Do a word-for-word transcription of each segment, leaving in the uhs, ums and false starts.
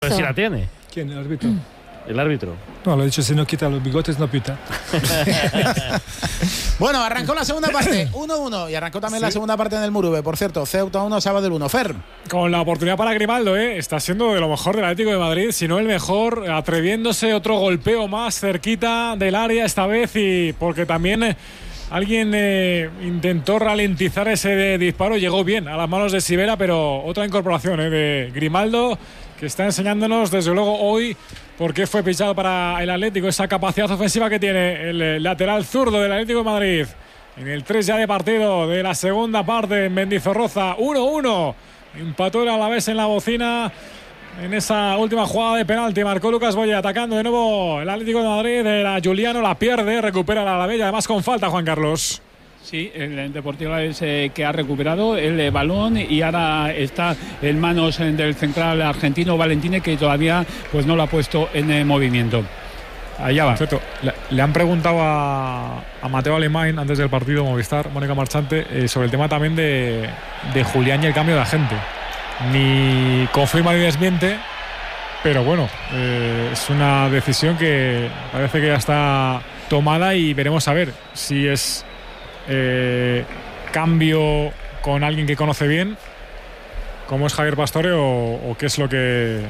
Pero si la tiene. ¿Quién? ¿El árbitro? Mm. El árbitro. No, lo he dicho, si no quita los bigotes no pita. Bueno, arrancó la segunda parte, uno uno, y arrancó también sí. la segunda parte en el Murube. Por cierto, Ceuta uno, Sabadell uno. Fer. Con la oportunidad para Grimaldo, ¿eh? Está siendo de lo mejor del Atlético de Madrid, si no el mejor, atreviéndose otro golpeo más cerquita del área esta vez, y porque también eh, alguien eh, intentó ralentizar ese disparo, llegó bien a las manos de Sivera, pero otra incorporación eh, de Grimaldo, que está enseñándonos desde luego hoy por qué fue fichado para el Atlético, esa capacidad ofensiva que tiene el lateral zurdo del Atlético de Madrid. En el tres ya de partido de la segunda parte en Mendizorroza, uno uno. Empató el Alavés en la bocina en esa última jugada de penalti. Marcó Lucas Boye, atacando de nuevo el Atlético de Madrid. Era Juliano, la pierde, recupera la Alavés, además con falta, Juan Carlos. Sí, el Deportivo es eh, que ha recuperado el eh, balón y ahora está en manos eh, del central argentino Valentine, que todavía pues no lo ha puesto en eh, movimiento. Allá va. Cierto. Le, le han preguntado a, a Mateo Alemán antes del partido, Movistar, Mónica Marchante, eh, sobre el tema también de, de Julián y el cambio de agente. Ni confirma ni desmiente, pero bueno, eh, es una decisión que parece que ya está tomada y veremos a ver si es Eh, cambio con alguien que conoce bien, como es Javier Pastore, o, o qué es lo que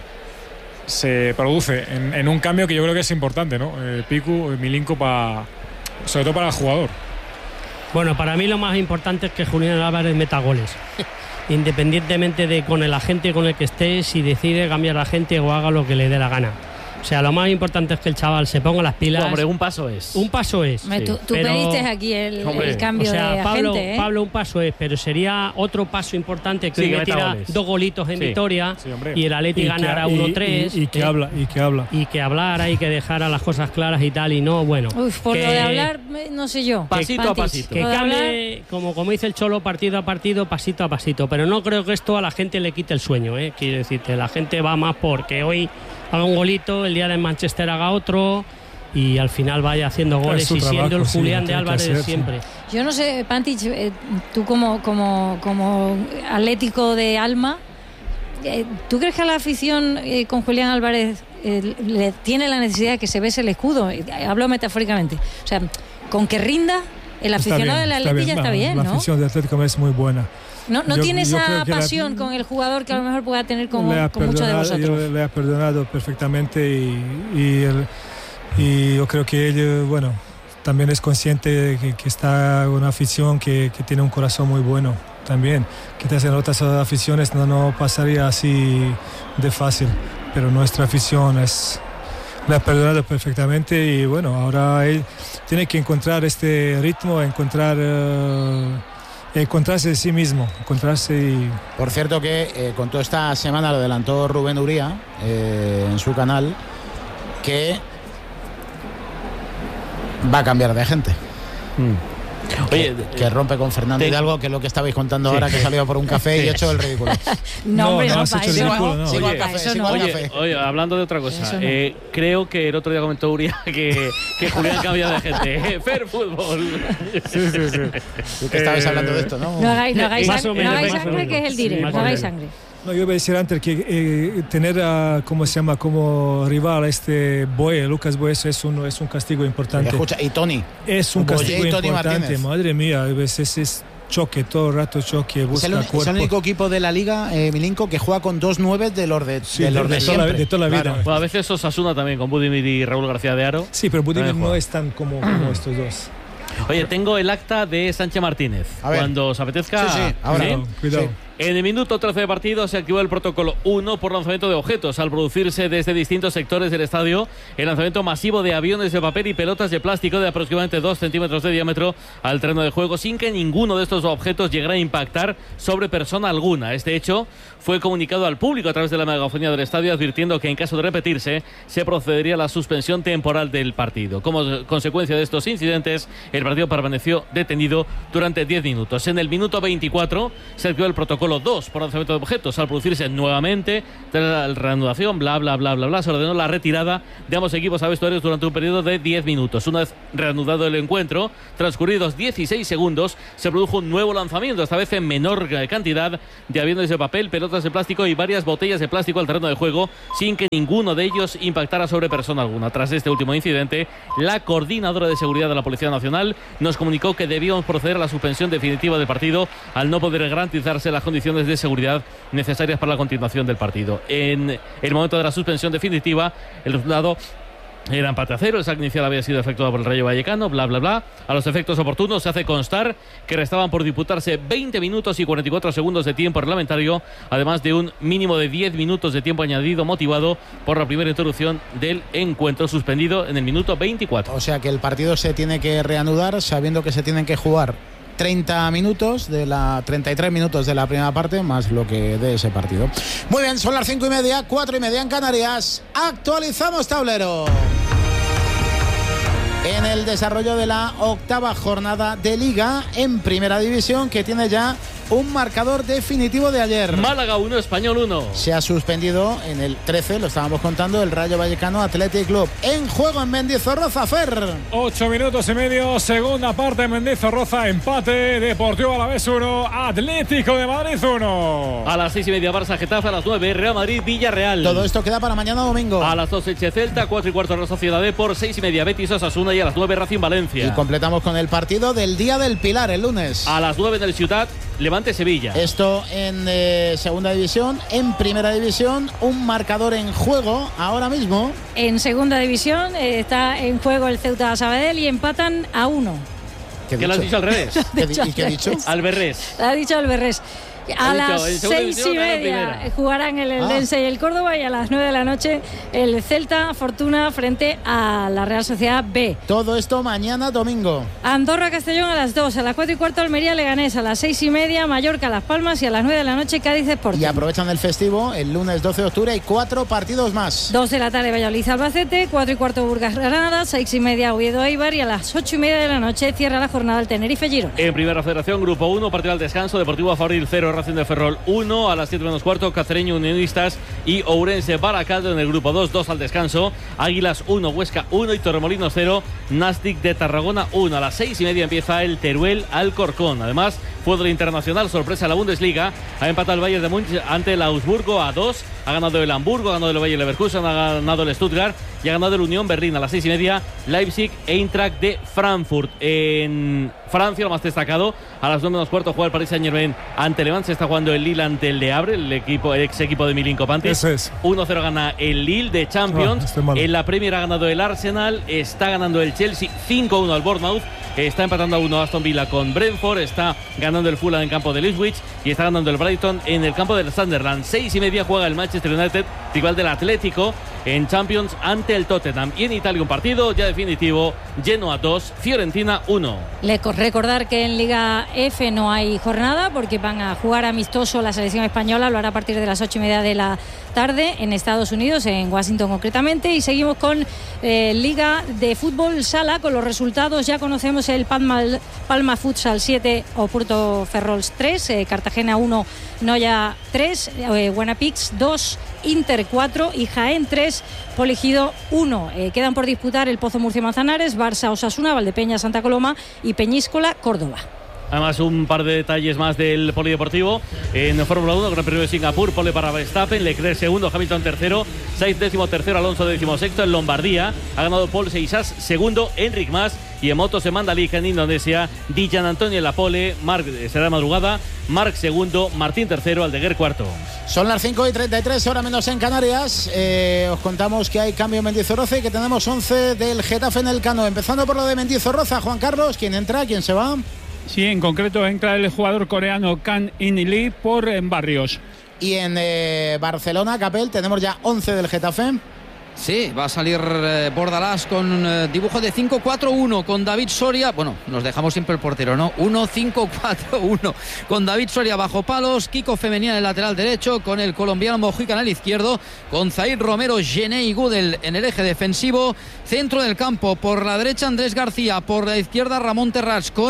se produce en, en un cambio que yo creo que es importante, ¿no? Eh, Picu, Milinko, pa, sobre todo para el jugador. Bueno, para mí lo más importante es que Julián Álvarez meta goles, independientemente de con el agente con el que esté, si decide cambiar de agente o haga lo que le dé la gana. O sea, lo más importante es que el chaval se ponga las pilas. Hombre, un paso es. Un paso es. Hombre, tú tú pero, pediste aquí el, el cambio o sea, de Pablo, agente, ¿eh? Pablo, un paso es, pero sería otro paso importante que sí, hoy me tira goles. dos golitos en sí. Vitoria sí, y el Atleti ganara uno tres. Y, y, y que eh, habla, y que habla. Y que hablara y que dejara las cosas claras y tal, y no, bueno. Uf, por que, lo de hablar, no sé yo. Pasito Pantich, a pasito. Que cambie, como, como dice el Cholo, partido a partido, pasito a pasito. Pero no creo que esto a la gente le quite el sueño, ¿eh? Quiero decirte, la gente va más porque hoy haga un golito, el día de Manchester haga otro y al final vaya haciendo goles y trabajo, siendo el Julián sí, de Álvarez de siempre. Sí. Yo no sé, Pantich, eh, tú como, como, como atlético de alma, eh, ¿tú crees que a la afición eh, con Julián Álvarez eh, le tiene la necesidad de que se bese el escudo? Eh, hablo metafóricamente. O sea, con que rinda, el aficionado del Atlético ya está bien, ¿no? La afición del Atlético es muy buena. No, no yo, tiene yo esa la, pasión con el jugador que a lo mejor pueda tener con, con muchos de vosotros. Yo le he perdonado perfectamente y, y, el, y yo creo que él, bueno, también es consciente de que, que está una afición que, que tiene un corazón muy bueno también. Quizás en otras aficiones no, no pasaría así de fácil, pero nuestra afición es... Le ha perdonado perfectamente y bueno, ahora él tiene que encontrar este ritmo, encontrar... Uh, encontrarse de sí mismo, encontrarse y... Por cierto que eh, con toda esta semana lo adelantó Rubén Uría eh, en su canal, que va a cambiar de gente. Mm. Oye, que, que rompe con Fernando te... Hidalgo, que es lo que estabais contando sí. ahora, que he salido por un café y he hecho el ridículo. No, hombre, no, no, no para eso ridículo, no. no. Sigo al café, eso sigo no. al Oye, café. Oye, hablando de otra cosa, no. eh, creo que el otro día comentó Uria que, que Julián cambia de gente. Fer Fútbol. Sí, sí, sí. Tú que estabais eh, hablando de esto, ¿no? No hagáis, no hagáis, sangre, no hagáis sangre, que es el directo. Sí, no hagáis sangre. No, yo voy a decir antes que eh, tener a, ¿cómo se llama?, como rival a este Boye, Lucas Boye, es un, es un castigo importante. Escucha, y Tony. Es un Boye castigo importante, Martínez. Madre mía, a veces es choque, todo el rato choque, busca es el, cuerpo. Es el único equipo de la Liga, eh, Milinko, que juega con dos nueve de los de, sí, de, los de, de, siempre. Toda la, de toda la vida. Claro. Pues a veces Osasuna también, con Budimir y Raúl García de Haro. Sí, pero Budimir no es tan como, como estos dos. Oye, tengo el acta de Sánchez Martínez. Cuando os apetezca. Sí, sí, ahora. ¿Sí? Cuidado, cuidado. Sí. En el minuto trece de partido se activó el protocolo uno por lanzamiento de objetos al producirse desde distintos sectores del estadio el lanzamiento masivo de aviones de papel y pelotas de plástico de aproximadamente dos centímetros de diámetro al terreno de juego sin que ninguno de estos objetos llegara a impactar sobre persona alguna. Este hecho fue comunicado al público a través de la megafonía del estadio, advirtiendo que en caso de repetirse se procedería a la suspensión temporal del partido. Como consecuencia de estos incidentes, el partido permaneció detenido durante diez minutos. En el minuto veinticuatro se activó el protocolo Protocolo dos por lanzamiento de objetos. Al producirse nuevamente tras la reanudación, bla, bla, bla, bla, bla, se ordenó la retirada de ambos equipos a vestuarios durante un periodo de diez minutos. Una vez reanudado el encuentro, transcurridos dieciséis segundos, se produjo un nuevo lanzamiento, esta vez en menor cantidad, de aviones de papel, pelotas de plástico y varias botellas de plástico al terreno de juego, sin que ninguno de ellos impactara sobre persona alguna. Tras este último incidente, la coordinadora de seguridad de la Policía Nacional nos comunicó que debíamos proceder a la suspensión definitiva del partido al no poder garantizarse las condiciones de seguridad necesarias para la continuación del partido. En el momento de la suspensión definitiva, el resultado era empate a cero, el saque inicial había sido efectuado por el Rayo Vallecano, bla, bla, bla. A los efectos oportunos se hace constar que restaban por disputarse veinte minutos y cuarenta y cuatro segundos de tiempo reglamentario, además de un mínimo de diez minutos de tiempo añadido motivado por la primera interrupción del encuentro, suspendido en el minuto veinticuatro. O sea que el partido se tiene que reanudar sabiendo que se tienen que jugar treinta minutos de la treinta y tres minutos de la primera parte más lo que de ese partido. Muy bien, son las cinco y media, cuatro y media en Canarias. Actualizamos tablero. En el desarrollo de la octava jornada de Liga en Primera División, que tiene ya un marcador definitivo de ayer. Málaga uno, Español uno. Se ha suspendido en el trece, lo estábamos contando, el Rayo Vallecano Athletic Club. En juego en Mendizorroza, Fer. Ocho minutos y medio, segunda parte en Mendizorroza, empate, Deportivo Alavés uno, Atlético de Madrid uno. A las seis y media Barça Getafe, a las nueve Real Madrid Villarreal. Todo esto queda para mañana domingo. A las dos Elche Celta, cuatro y cuarto Real Sociedad D, por seis y media Betis Osasuna y a las nueve Racing Valencia. Y completamos con el partido del Día del Pilar, el lunes. A las nueve del Ciutat, Levante Sevilla. Esto en eh, segunda división. En primera división, un marcador en juego ahora mismo. En segunda división eh, está en juego el Ceuta Sabadell y empatan a uno. ¿Qué, ¿Qué lo has dicho al revés? ¿Qué, ¿Y qué he dicho? Alberrés. Lo ha dicho Alberrés. A las seis y media jugarán el Eldense ah. y el Córdoba, y a las nueve de la noche el Celta Fortuna frente a la Real Sociedad B. Todo esto mañana domingo. Andorra Castellón a las dos, a las cuatro y cuarto Almería Leganés, a las seis y media Mallorca Las Palmas y a las nueve de la noche Cádiz Sporting. Y aprovechan el festivo, el lunes doce de octubre hay cuatro partidos más. Dos de la tarde Valladolid Albacete, cuatro y cuarto Burgas Granada, seis y media Oviedo Eibar y a las ocho y media de la noche cierra la jornada el Tenerife Girona. En Primera Federación, Grupo uno, partido al descanso, Deportivo Fabril cero, Racing de Ferrol uno, a las siete menos cuarto Cacereño Unionistas y Ourense Baracaldo. En el grupo dos, dos al descanso, Águilas uno, Huesca uno y Torremolinos cero, Nastic de Tarragona uno. A las seis y media empieza el Teruel Alcorcón. Además, fútbol internacional, sorpresa en la Bundesliga, ha empatado el Bayern de Múnich ante el Augsburgo a dos, ha ganado el Hamburgo, ha ganado el Bayer Leverkusen, ha ganado el Stuttgart y ha ganado el Unión Berlín. A las seis y media Leipzig Eintracht de Frankfurt. En Francia, lo más destacado, a las nueve menos cuarto juega el Paris Saint-Germain ante Levante, se está jugando el Lille ante el Le Havre, el equipo, el ex equipo de Milinko Pantic. Es. uno cero gana el Lille de Champions. Oh, en la Premier ha ganado el Arsenal, está ganando el Chelsea cinco uno al Bournemouth, está empatando a uno Aston Villa con Brentford, está ganando el Fulham en campo del Ipswich y está ganando el Brighton en el campo del Sunderland. Seis y media juega el Manchester United, rival del Atlético, en Champions ante el Tottenham. Y en Italia un partido ya definitivo, Genoa dos, Fiorentina uno. Le recordar que en Liga F no hay jornada porque van a jugar amistoso la selección española, lo hará a partir de las ocho y media de la tarde en Estados Unidos, en Washington concretamente. Y seguimos con eh, Liga de Fútbol Sala, con los resultados. Ya conocemos el Palma, Palma Futsal siete, Oporto Ferrols tres, eh, Cartagena uno, Noya tres, eh, Buenapix dos, Inter cuatro y Jaén tres, Polegido uno. Eh, quedan por disputar el Pozo Murcia Manzanares, Barça Osasuna, Valdepeña Santa Coloma y Peñíscola Córdoba. Además, un par de detalles más del polideportivo. En Fórmula uno, Gran Premio de Singapur, pole para Verstappen, Leclerc segundo, Hamilton tercero, Sainz décimo tercero, Alonso décimo sexto. En Lombardía ha ganado Paul Seixas segundo, Enric Mas. Y en motos en Mandalika, en Indonesia, Dijan Antonio en la pole, Marc será de madrugada, Marc segundo, Martín tercero, Aldeguer cuarto. Son las cinco y treinta y tres, hora menos en Canarias. Eh, os contamos que hay cambio en Mendizorroza y que tenemos once del Getafe en el Cano. Empezando por lo de Mendizorroza, Juan Carlos, ¿quién entra? ¿Quién se va? Sí, en concreto entra el jugador coreano Kang In Lee por en Barrios. Y en eh, Barcelona, Capel, tenemos ya once del Getafe. Sí, va a salir eh, Bordalás con eh, dibujo de cinco cuatro uno con David Soria. Bueno, nos dejamos siempre el portero, ¿no? uno cinco cuatro uno con David Soria bajo palos, Kiko Femenía en el lateral derecho, con el colombiano Mojica en el izquierdo, con Zaid Romero, Gené y Gudel en el eje defensivo. Centro del campo, por la derecha Andrés García, por la izquierda Ramón Terrats, con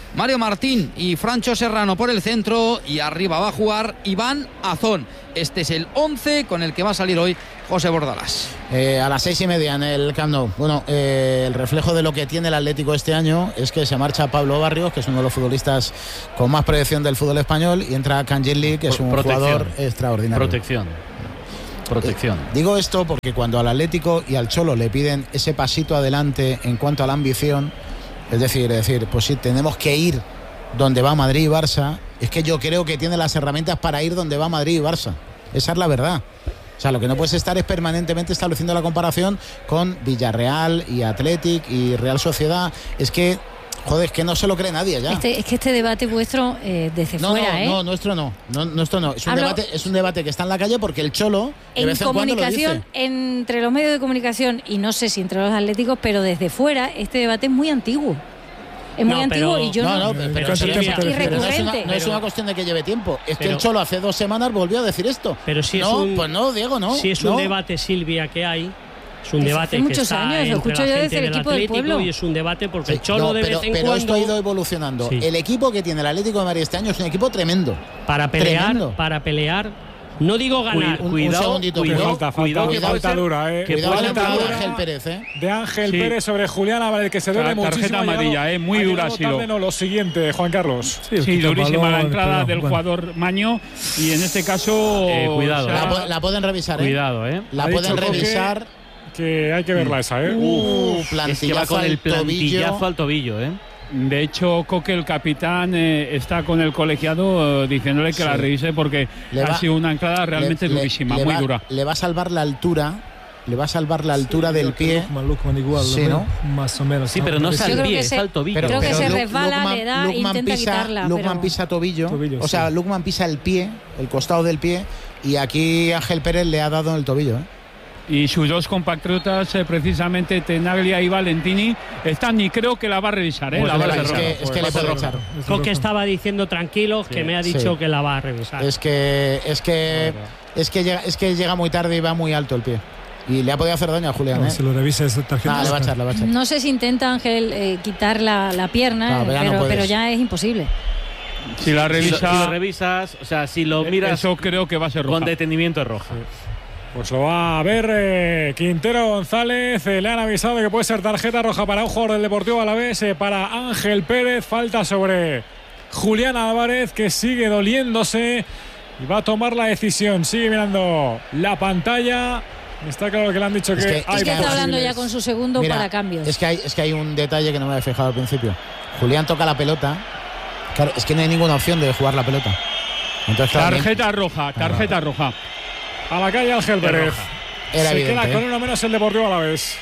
Mario Martín y Francho Serrano por el centro, y arriba va a jugar Iván Azón. Este es el once con el que va a salir hoy José Bordalás. Eh, a las seis y media en el Camp Nou. Bueno, eh, el reflejo de lo que tiene el Atlético este año es que se marcha Pablo Barrios, que es uno de los futbolistas con más proyección del fútbol español, y entra Kangeli, que es un Protección. jugador extraordinario. Protección. Protección. Eh, digo esto porque cuando al Atlético y al Cholo le piden ese pasito adelante en cuanto a la ambición, es decir, es decir, pues sí, tenemos que ir donde va Madrid y Barça, es que yo creo que tiene las herramientas para ir donde va Madrid y Barça. Esa es la verdad. O sea, lo que no puedes estar es permanentemente estableciendo la comparación con Villarreal y Athletic y Real Sociedad. Es que, joder, es que no se lo cree nadie ya. Este, es que este debate vuestro eh, desde no, fuera, no, ¿eh? no, nuestro no, no, nuestro no. Es un, Hablo- debate, es un debate que está en la calle porque el Cholo de En vez en cuando lo comunicación, dice. entre los medios de comunicación, y no sé si entre los atléticos, pero desde fuera, este debate es muy antiguo. Es muy No, antiguo pero- y yo No, no. no, pero, pero pero Silvia- sí, pero no es una, recurrente. no es una cuestión de que lleve tiempo. Es que Pero- el Cholo hace dos semanas volvió a decir esto. Pero si es no, un- pues no, Diego, no. Si es no. un debate, Silvia, que hay, es un Desde debate hace que muchos está años, lo entre escucho la yo gente desde el del equipo del Atlético, pueblo. y es un debate porque Sí, el Cholo no, de pero, vez en pero cuando, esto ha ido evolucionando. Sí. El equipo que tiene el Atlético de Madrid este año es un equipo tremendo. para pelear, Tremendo. para pelear, no digo ganar, un- un Cuidado, segundito, cuidado, cuidado, falta, falta, cuidado, que falta puede ser- dura, eh. que Cuidado puede con ser la falta de dura Ángel Pérez, ¿eh? de Ángel Sí. Pérez sobre Julián Álvarez, que se duele Tar- tarjeta muchísimo. Ha amarilla, llegado- eh, muy ha dura llegado ha sido. tarde, no, lo siguiente, Juan Carlos. Sí, Sí, quita el durísima balón, la entrada pero, del bueno. jugador Maño, y en este caso Eh, cuidado, será- La, po- la pueden revisar, ¿eh? Cuidado, ¿eh? La Ha pueden dicho Coque revisar. Que hay que verla esa, ¿eh? Uh, Es que va plantillazo con el al tobillo. plantillazo al tobillo, ¿eh? De hecho, Coque, el capitán, eh, está con el colegiado eh, diciéndole que Sí. la revise porque Le ha va- sido una entrada realmente Le- le- durísima, le muy va- dura. Le va a salvar la altura. Le va a salvar la altura Sí, del creo que pie. Lukman, Lukman igual, Sí, ¿no? ¿no? Más o menos. Sí, pero no es Yo al creo pie, que es se- al tobillo. Creo que se Lu- resbala, le da e intenta pisa, quitarla, Lukman pero- pisa tobillo, Tobillo, o sea, sí. Lukman pisa el pie, el costado del pie, y aquí Ángel Pérez le ha dado en el tobillo, ¿eh? Y sus dos compatriotas, eh, precisamente Tenaglia y Valentini, están, y creo que la va a revisar, ¿eh? Pues la va a le- es revisar. que, es que le puede echar. Coque estaba diciendo tranquilos que me ha dicho Sí. que la va a revisar. Es que es que es que llega, es que llega muy tarde y va muy alto el pie. Y le ha podido hacer daño a Julián, No, ¿eh? si lo revisa esa tarjeta. Ah, le va a echar, le va a echar. No sé si intenta Ángel eh, quitar la, la pierna, Claro, pero ya no pero, puedes. pero ya es imposible. Si la Si lo, revisa, si lo revisas, o sea, si lo miras eso creo que va a ser roja. con detenimiento es roja. Pues lo va a ver eh, Quintero González. Eh, le han avisado de que puede ser tarjeta roja para un jugador del Deportivo Alavés, eh, para Ángel Pérez. Falta sobre Julián Álvarez, que sigue doliéndose y va a tomar la decisión. Sigue mirando la pantalla. Está claro que le han dicho Es que, que- hay es que Está hablando posibles. ya con su segundo Mira, para cambios. Es que hay es que hay un detalle que no me había fijado al principio. Julián toca la pelota. Claro, es que no hay ninguna opción de jugar la pelota. Entonces, claro, Tarjeta roja, tarjeta roja. A la calle Ángel Pérez. era Se evidente. queda con ¿eh? uno menos el Deportivo Alavés.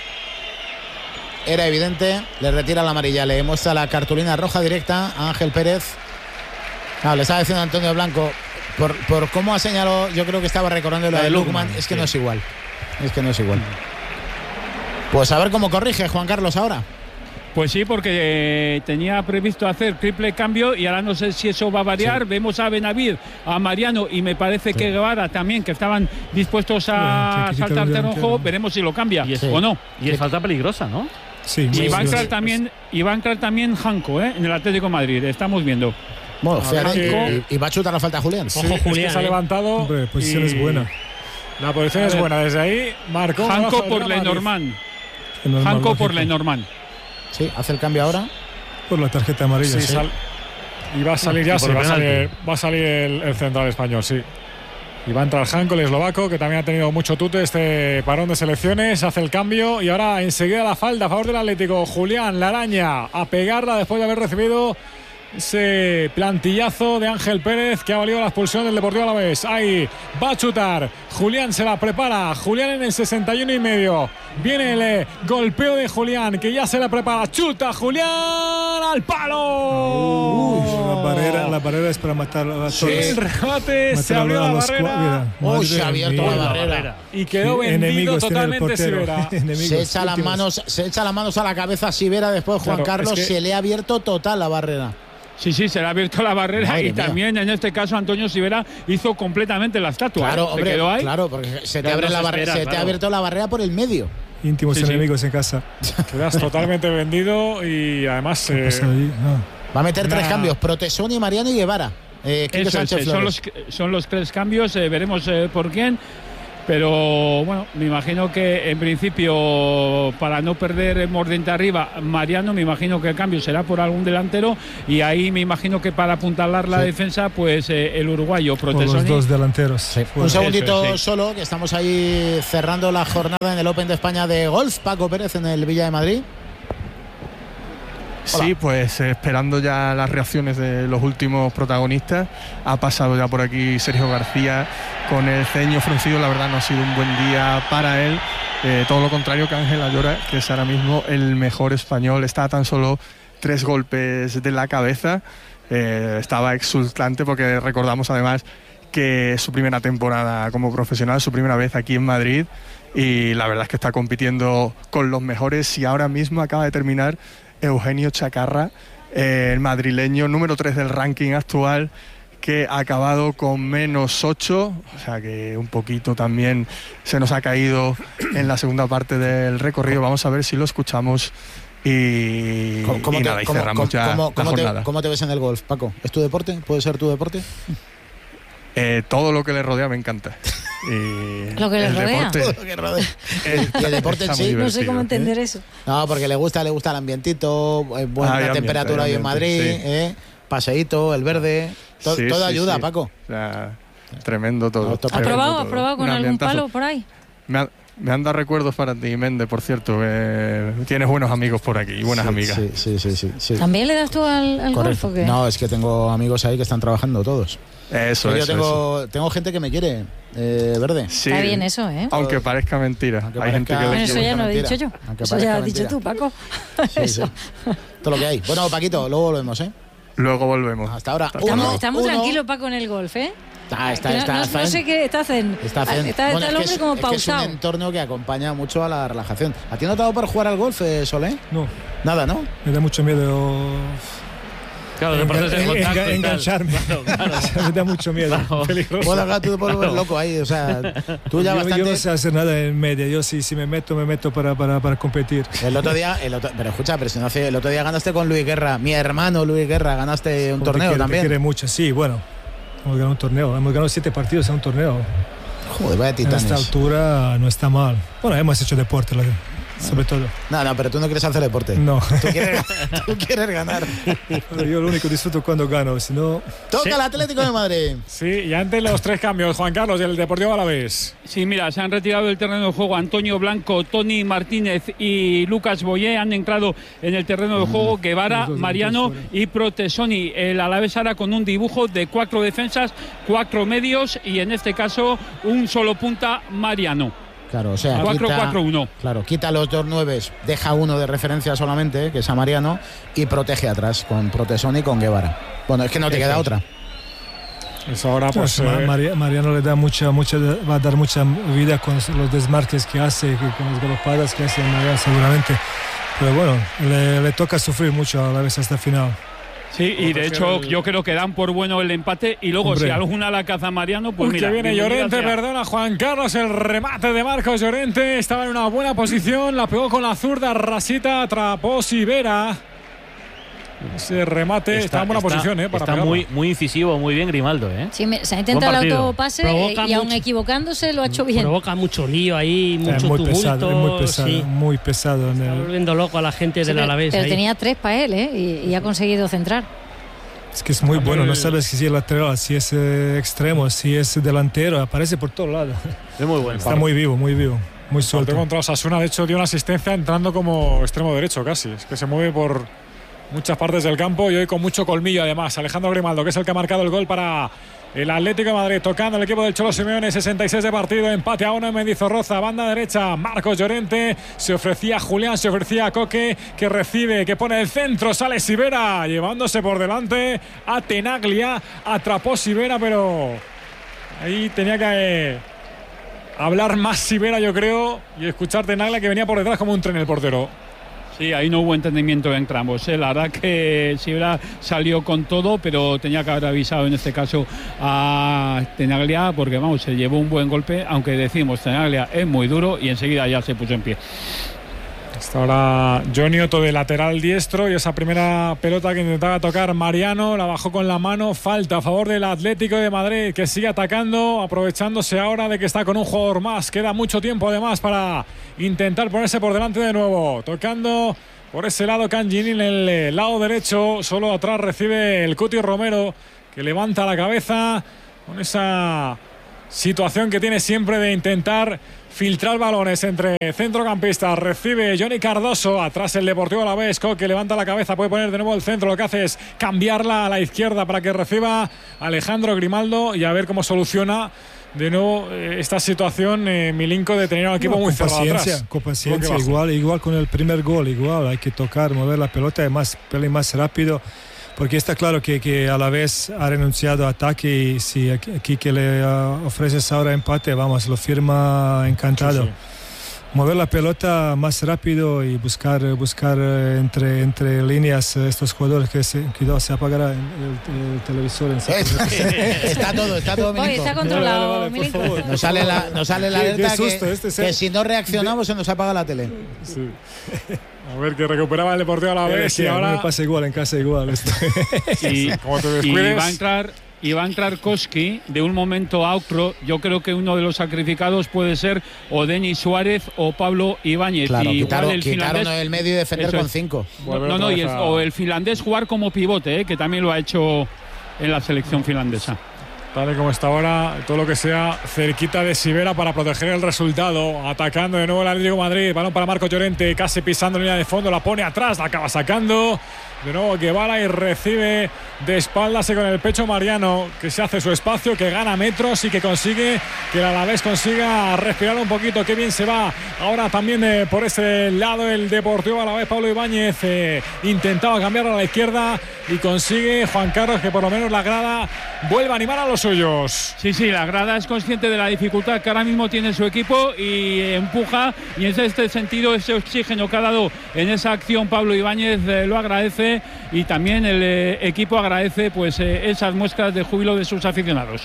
Era evidente, le retira la amarilla, le muestra la cartulina roja directa a Ángel Pérez. Claro, le estaba diciendo Antonio Blanco, por, por cómo ha señalado, yo creo que estaba recordando lo La de de Lukman, Lukman, es que sí. no es igual. Es que no es igual. Pues a ver cómo corrige Juan Carlos ahora. Pues sí, porque eh, tenía previsto hacer triple cambio y ahora no sé si eso va a variar. Sí. Vemos a Benavid, a Mariano y me parece que Guevara también, que estaban dispuestos a Sí, que saltar quitaron terreno delantero. juego. Veremos si lo cambia Y es- o no. Y es falta peligrosa, ¿no? Sí, Y muy va a entrar sí. también, y va a entrar también Janko, ¿eh? En el Atlético de Madrid. Estamos viendo. Bueno, A ver fíjate, que- y, y va a chutar la falta a Julián. Sí, Ojo, es que Julián, se ha eh. levantado. Hombre, posición y es buena. La posición es buena. Desde ahí marcó Janko abajo del por Real Madrid. Lenormand. Que normal, Janko por lógico. Lenormand. Sí, hace el cambio ahora. Por la tarjeta amarilla. Sí, sí. sal- y va a salir ya, Y por sí, va a penalti. salir, va a salir el, el central español, sí. Y va a entrar Janko, el eslovaco, que también ha tenido mucho tute este parón de selecciones. Hace el cambio y ahora enseguida la falta a favor del Atlético. Julián, la araña, a pegarla después de haber recibido ese plantillazo de Ángel Pérez que ha valido la expulsión del Deportivo Alavés. Ahí va a chutar. Julián se la prepara. Julián en el sesenta y uno y medio. Viene el eh, golpeo de Julián, que ya se la prepara. Chuta Julián al palo. Uy, la barrera, la barrera es para matar a todos. El remate, se Matar a- abrió a la los barrera cua- mira, Uy, madre se ha abierto mía. la barrera. y quedó Sí, vendido enemigos tiene el totalmente portero. Sivera. Enemigos Se echa, las últimos. manos, se echa las manos a la cabeza a Sivera. Después Juan Claro, Carlos es que- se le ha abierto total la barrera. Sí, sí, se le ha abierto la barrera Madre y mía. también en este caso Antonio Sivera hizo completamente la estatua. Claro, ¿eh? Se hombre, quedó ahí. claro, porque se te, Claro, abre no la se barre- espera, se te ha claro. abierto la barrera por el medio. Íntimos Sí, sí. enemigos en casa. Quedas totalmente vendido y además ¿Qué eh, pasa ahí? Ah. Va a meter Nah. tres cambios: Protesoni, Mariano y Guevara. Eh, Quique Eso es, Sánchez eh, son, Flores. los, son los tres cambios, eh, veremos eh, por quién. Pero bueno, me imagino que en principio, para no perder mordente arriba, Mariano, me imagino que el cambio será por algún delantero. Y ahí me imagino que para apuntalar la Sí. defensa, pues eh, el uruguayo Por los Protesoni. dos delanteros. Sí. Fuera. Un segundito Eso es, sí. solo, que estamos ahí cerrando la jornada en el Open de España de golf. Paco Pérez en el Villa de Madrid. Hola. Sí, pues eh, esperando ya las reacciones de los últimos protagonistas. Ha pasado ya por aquí Sergio García con el ceño fruncido. La verdad no ha sido un buen día para él. Eh, todo lo contrario que Ángel Ayora, que es ahora mismo el mejor español. Está a tan solo tres golpes de la cabeza. Eh, estaba exultante porque recordamos además que es su primera temporada como profesional, su primera vez aquí en Madrid. Y la verdad es que está compitiendo con los mejores y ahora mismo acaba de terminar Eugenio Chacarra, eh, el madrileño número tres del ranking actual, que ha acabado con menos ocho, o sea que un poquito también se nos ha caído en la segunda parte del recorrido. Vamos a ver si lo escuchamos y, ¿Cómo, cómo y te, nada, y cómo- cerramos ya cómo- la cómo te- jornada. cómo te ves en el golf, Paco? ¿Es tu deporte? ¿Puede ser tu deporte? Eh, todo lo que le rodea me encanta. Y Lo que le el rodea. deporte Todo lo que rodea. es- Y el deporte en está sí, muy No sé cómo divertido. entender eso. No, porque le gusta, le gusta el ambientito, eh, buena Ah, hay ambiente, temperatura hay ahí en ambiente, Madrid, sí. eh, paseíto, el verde, to- Sí, todo sí, ayuda, sí. Paco. O sea, tremendo todo. No, toca. ¿Has tremendo probado, todo. has probado con Un algún ambientazo. palo por ahí? Me, ha- me han dado recuerdos para ti, Méndez, por cierto. Eh, tienes buenos amigos por aquí y buenas Sí, amigas. Sí, sí, sí, sí, sí. ¿También le das tú al, al golf Correcto. o qué? No, es que tengo amigos ahí que están trabajando todos. Eso, Yo eso, eso. tengo, tengo gente que me quiere, eh, Verde. Sí, Está bien eso, ¿eh? aunque parezca mentira. Aunque Hay gente parezca- que Bueno, le eso quiere. ya lo he mentira. dicho yo. Aunque Eso ya parezca lo has dicho mentira. tú, Paco. Sí, Eso. sí. Todo lo que hay. Bueno, Paquito, luego volvemos, ¿eh? Luego volvemos. Hasta ahora. Hasta Uno, Estamos, estamos uno. tranquilos, Paco, en el golf, ¿eh? Está, está, No- está, no, está no en- sé qué está haciendo. Está, zen. Está, Bueno, está es el que hombre es- como es que es un pausado. entorno que acompaña mucho a la relajación. ¿A ti no te ha dado por jugar al golf, eh, Solé? No, Nada, ¿no? me da mucho miedo Claro, deportes de enga- contacto y enga- tal. engancharme. Claro, claro. Me da mucho miedo. Peligroso. Bueno, acá tú te puedes volver loco ahí, o sea, tú ya yo, bastante... yo no sé hacer nada en media. Yo sí, si me meto, me meto para, para, para competir. El otro día, el otro, pero escucha, pero si no hace, el otro día ganaste con Luis Guerra, mi hermano Luis Guerra, ganaste un Como te torneo quiere, te también. quiere mucho, sí, bueno. Hemos ganado un torneo. Hemos ganado siete partidos en un torneo. Joder, vaya A esta titanes. altura no está mal. Bueno, hemos hecho deporte, la- sobre todo. No, no, pero tú no quieres hacer deporte. No. Tú quieres, tú quieres ganar. Pero yo lo único disfruto cuando gano, si no... Toca Sí. el Atlético de Madrid. Sí, y antes los tres cambios, Juan Carlos, del Deportivo Alavés. Sí, mira, se han retirado del terreno de juego Antonio Blanco, Tony Martínez y Lucas Boyé. Han entrado en el terreno de juego Guevara, Los dos Mariano fuera. y Protesoni. El Alavés ahora con un dibujo de cuatro defensas, cuatro medios y en este caso un solo punta, Mariano. Claro, o sea, cuatro quita, cuatro uno. claro, quita los dos nueves, deja uno de referencia solamente, que es a Mariano, y protege atrás con Protesoni y con Guevara. Bueno, es que no te queda otra. Eso ahora, pues. Ma- eh, Mari- Mariano le da mucha, mucha, va a dar mucha vida con los desmarques que hace, que- con las galopadas que hace Mariano seguramente. Pero bueno, le, le toca sufrir mucho a la vez hasta el final. Sí, y de hecho el- yo creo que dan por bueno el empate y luego Hombre. si alguna la caza Mariano, pues Uy, mira. que viene bienvenida Llorente, sea. perdona, Juan Carlos, el remate de Marcos Llorente, estaba en una buena posición, la pegó con la zurda, rasita, atrapó Sivera. Ese remate está, en buena posición, ¿eh? Para está pegarlo. muy, muy incisivo, muy bien Grimaldo, ¿eh? Sí, me- se ha intentado Buen el partido. autopase Provoca y aun mucho. equivocándose lo ha hecho bien. Provoca mucho lío ahí, Es mucho muy tumulto. pesado, es muy pesado, sí. muy pesado. en Está el- volviendo loco a la gente Sí, del pero Alavés. pero ahí. tenía tres para él, ¿eh? Y, y ha conseguido centrar. Es que es muy bueno, no el- sabes si es lateral, si es eh, extremo, si es delantero, aparece por todos lados. Es muy bueno. Está muy vivo, muy vivo, muy Partido suelto. contra Osasuna, de hecho, dio una asistencia entrando como extremo derecho casi. Es que se mueve por muchas partes del campo y hoy con mucho colmillo además. Alejandro Grimaldo, que es el que ha marcado el gol para el Atlético de Madrid, tocando el equipo del Cholo Simeone. Sesenta y seis de partido, empate a uno en Mendizorroza, banda derecha, Marcos Llorente, se ofrecía Julián, se ofrecía Coque, que recibe, que pone el centro, sale Sivera, llevándose por delante a Tenaglia, atrapó Sivera, pero ahí tenía que eh, hablar más Sivera, yo creo, y escuchar Tenaglia, que venía por detrás como un tren el portero. Sí, ahí no hubo entendimiento entre ambos. ¿eh? La verdad que Sivera salió con todo, pero tenía que haber avisado en este caso a Tenaglia, porque vamos, se llevó un buen golpe, aunque decimos Tenaglia es muy duro y enseguida ya se puso en pie. Hasta ahora Johnny Otto de lateral diestro y esa primera pelota que intentaba tocar Mariano la bajó con la mano. Falta a favor del Atlético de Madrid, que sigue atacando, aprovechándose ahora de que está con un jugador más. Queda mucho tiempo además para intentar ponerse por delante de nuevo. Tocando por ese lado Cangini en el lado derecho. Solo atrás recibe el Cuti Romero, que levanta la cabeza con esa situación que tiene siempre de intentar filtrar balones entre centrocampistas. Recibe Johnny Cardoso, atrás el Deportivo Alavés, que levanta la cabeza, puede poner de nuevo el centro, lo que hace es cambiarla a la izquierda para que reciba Alejandro Grimaldo y a ver cómo soluciona de nuevo eh, esta situación eh, Milinko, de tener un equipo no, muy cerrado paciencia, atrás. Con paciencia, igual, igual con el primer gol, igual hay que tocar, mover la pelota, más, pelea más rápido. Porque está claro que, que a la vez ha renunciado a ataque y si aquí que le uh, ofreces ahora empate, vamos, lo firma encantado. Sí, sí. Mover la pelota más rápido y buscar buscar entre, entre líneas estos jugadores que se, cuidado, se apagará el, el, el televisor. En está todo, está todo, Milinko. Oye, está controlado, vale, vale, vale, nos sale la, nos sale la alerta susto, que, este que si no reaccionamos se nos apaga la tele. Sí. A ver, que recuperaba el Deportivo a la vez y ahora me pasa igual en casa igual. Y, como te y va a entrar y va a entrar Koski de un momento a otro. Yo creo que uno de los sacrificados puede ser o Denis Suárez o Pablo Ibáñez. Claro, y quitaron, el quitaron finlandés, el medio y defender con cinco. No, no, no y el, o el finlandés jugar como pivote, eh, que también lo ha hecho en la selección finlandesa. Tal y como está ahora, todo lo que sea cerquita de Sivera para proteger el resultado. Atacando de nuevo el Atlético de Madrid. Balón para Marco Llorente, casi pisando en línea de fondo. La pone atrás, la acaba sacando. De nuevo Guevara y recibe de espaldas y con el pecho Mariano, que se hace su espacio, que gana metros y que consigue que el Alavés consiga respirar un poquito. Qué bien se va ahora también eh, por ese lado el Deportivo Alavés. Pablo Ibáñez eh, intentaba cambiarlo a la izquierda y consigue Juan Carlos que por lo menos la grada vuelva a animar a los suyos. Sí, sí, la grada es consciente de la dificultad que ahora mismo tiene su equipo y empuja, y en este sentido ese oxígeno que ha dado en esa acción Pablo Ibáñez eh, lo agradece, y también el eh, equipo agradece pues eh, esas muestras de júbilo de sus aficionados.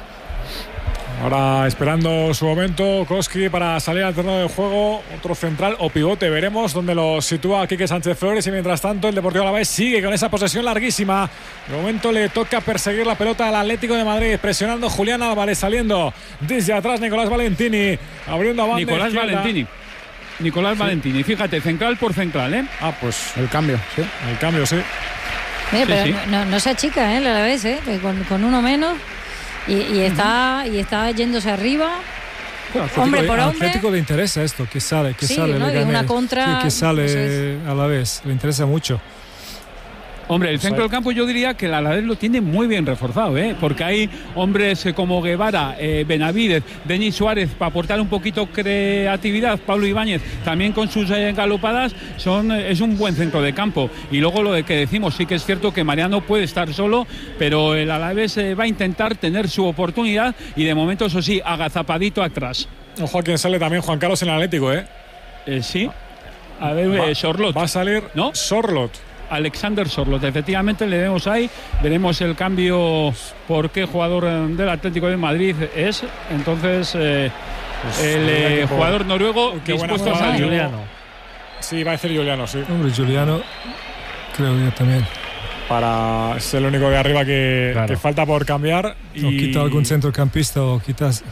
Ahora esperando su momento Koski para salir al terreno de juego, otro central o pivote, veremos dónde lo sitúa Quique Sánchez Flores. Y mientras tanto el Deportivo Alavés sigue con esa posesión larguísima. De momento le toca perseguir la pelota al Atlético de Madrid, presionando Julián Álvarez, saliendo desde atrás Nicolás Valentini, abriendo a banda Nicolás izquierda. Valentini Nicolás sí. Valentini, fíjate, central por central, ¿eh? Ah, pues el cambio, sí. El cambio, sí. Mira, pero sí, sí. No, no se achica, ¿eh? El Alavés, ¿eh? Con, con uno menos. Y, y está y está yéndose arriba, bueno, hombre por al hombre. Atlético le interesa esto, que sale, que sí, sale, ¿no? le gane, una contra, que, que sale es. a la vez, le interesa mucho. Hombre, el centro del campo yo diría que el Alavés lo tiene muy bien reforzado, ¿eh? Porque hay hombres eh, como Guevara, eh, Benavídez, Denis Suárez para aportar un poquito creatividad, Pablo Ibáñez también con sus eh, galopadas, son, eh, es un buen centro de campo. Y luego lo de que decimos, sí que es cierto que Mariano puede estar solo, pero el Alavés eh, va a intentar tener su oportunidad y de momento, eso sí, agazapadito atrás. Ojo a quien sale también Juan Carlos en el Atlético, ¿eh? eh sí. A ver, va, eh, Sorlot. Va a salir, ¿no? Sorlot. Alexander Sorlot, efectivamente le vemos ahí, veremos el cambio por qué jugador del Atlético de Madrid es, entonces eh, pues, el eh, jugador noruego dispuesto a salir. Juliano. Sí, va a decir Juliano, sí. Hombre, Juliano, creo yo también. Para ser el único de arriba que, claro. que falta por cambiar. Y... O quita algún centrocampista o quitas...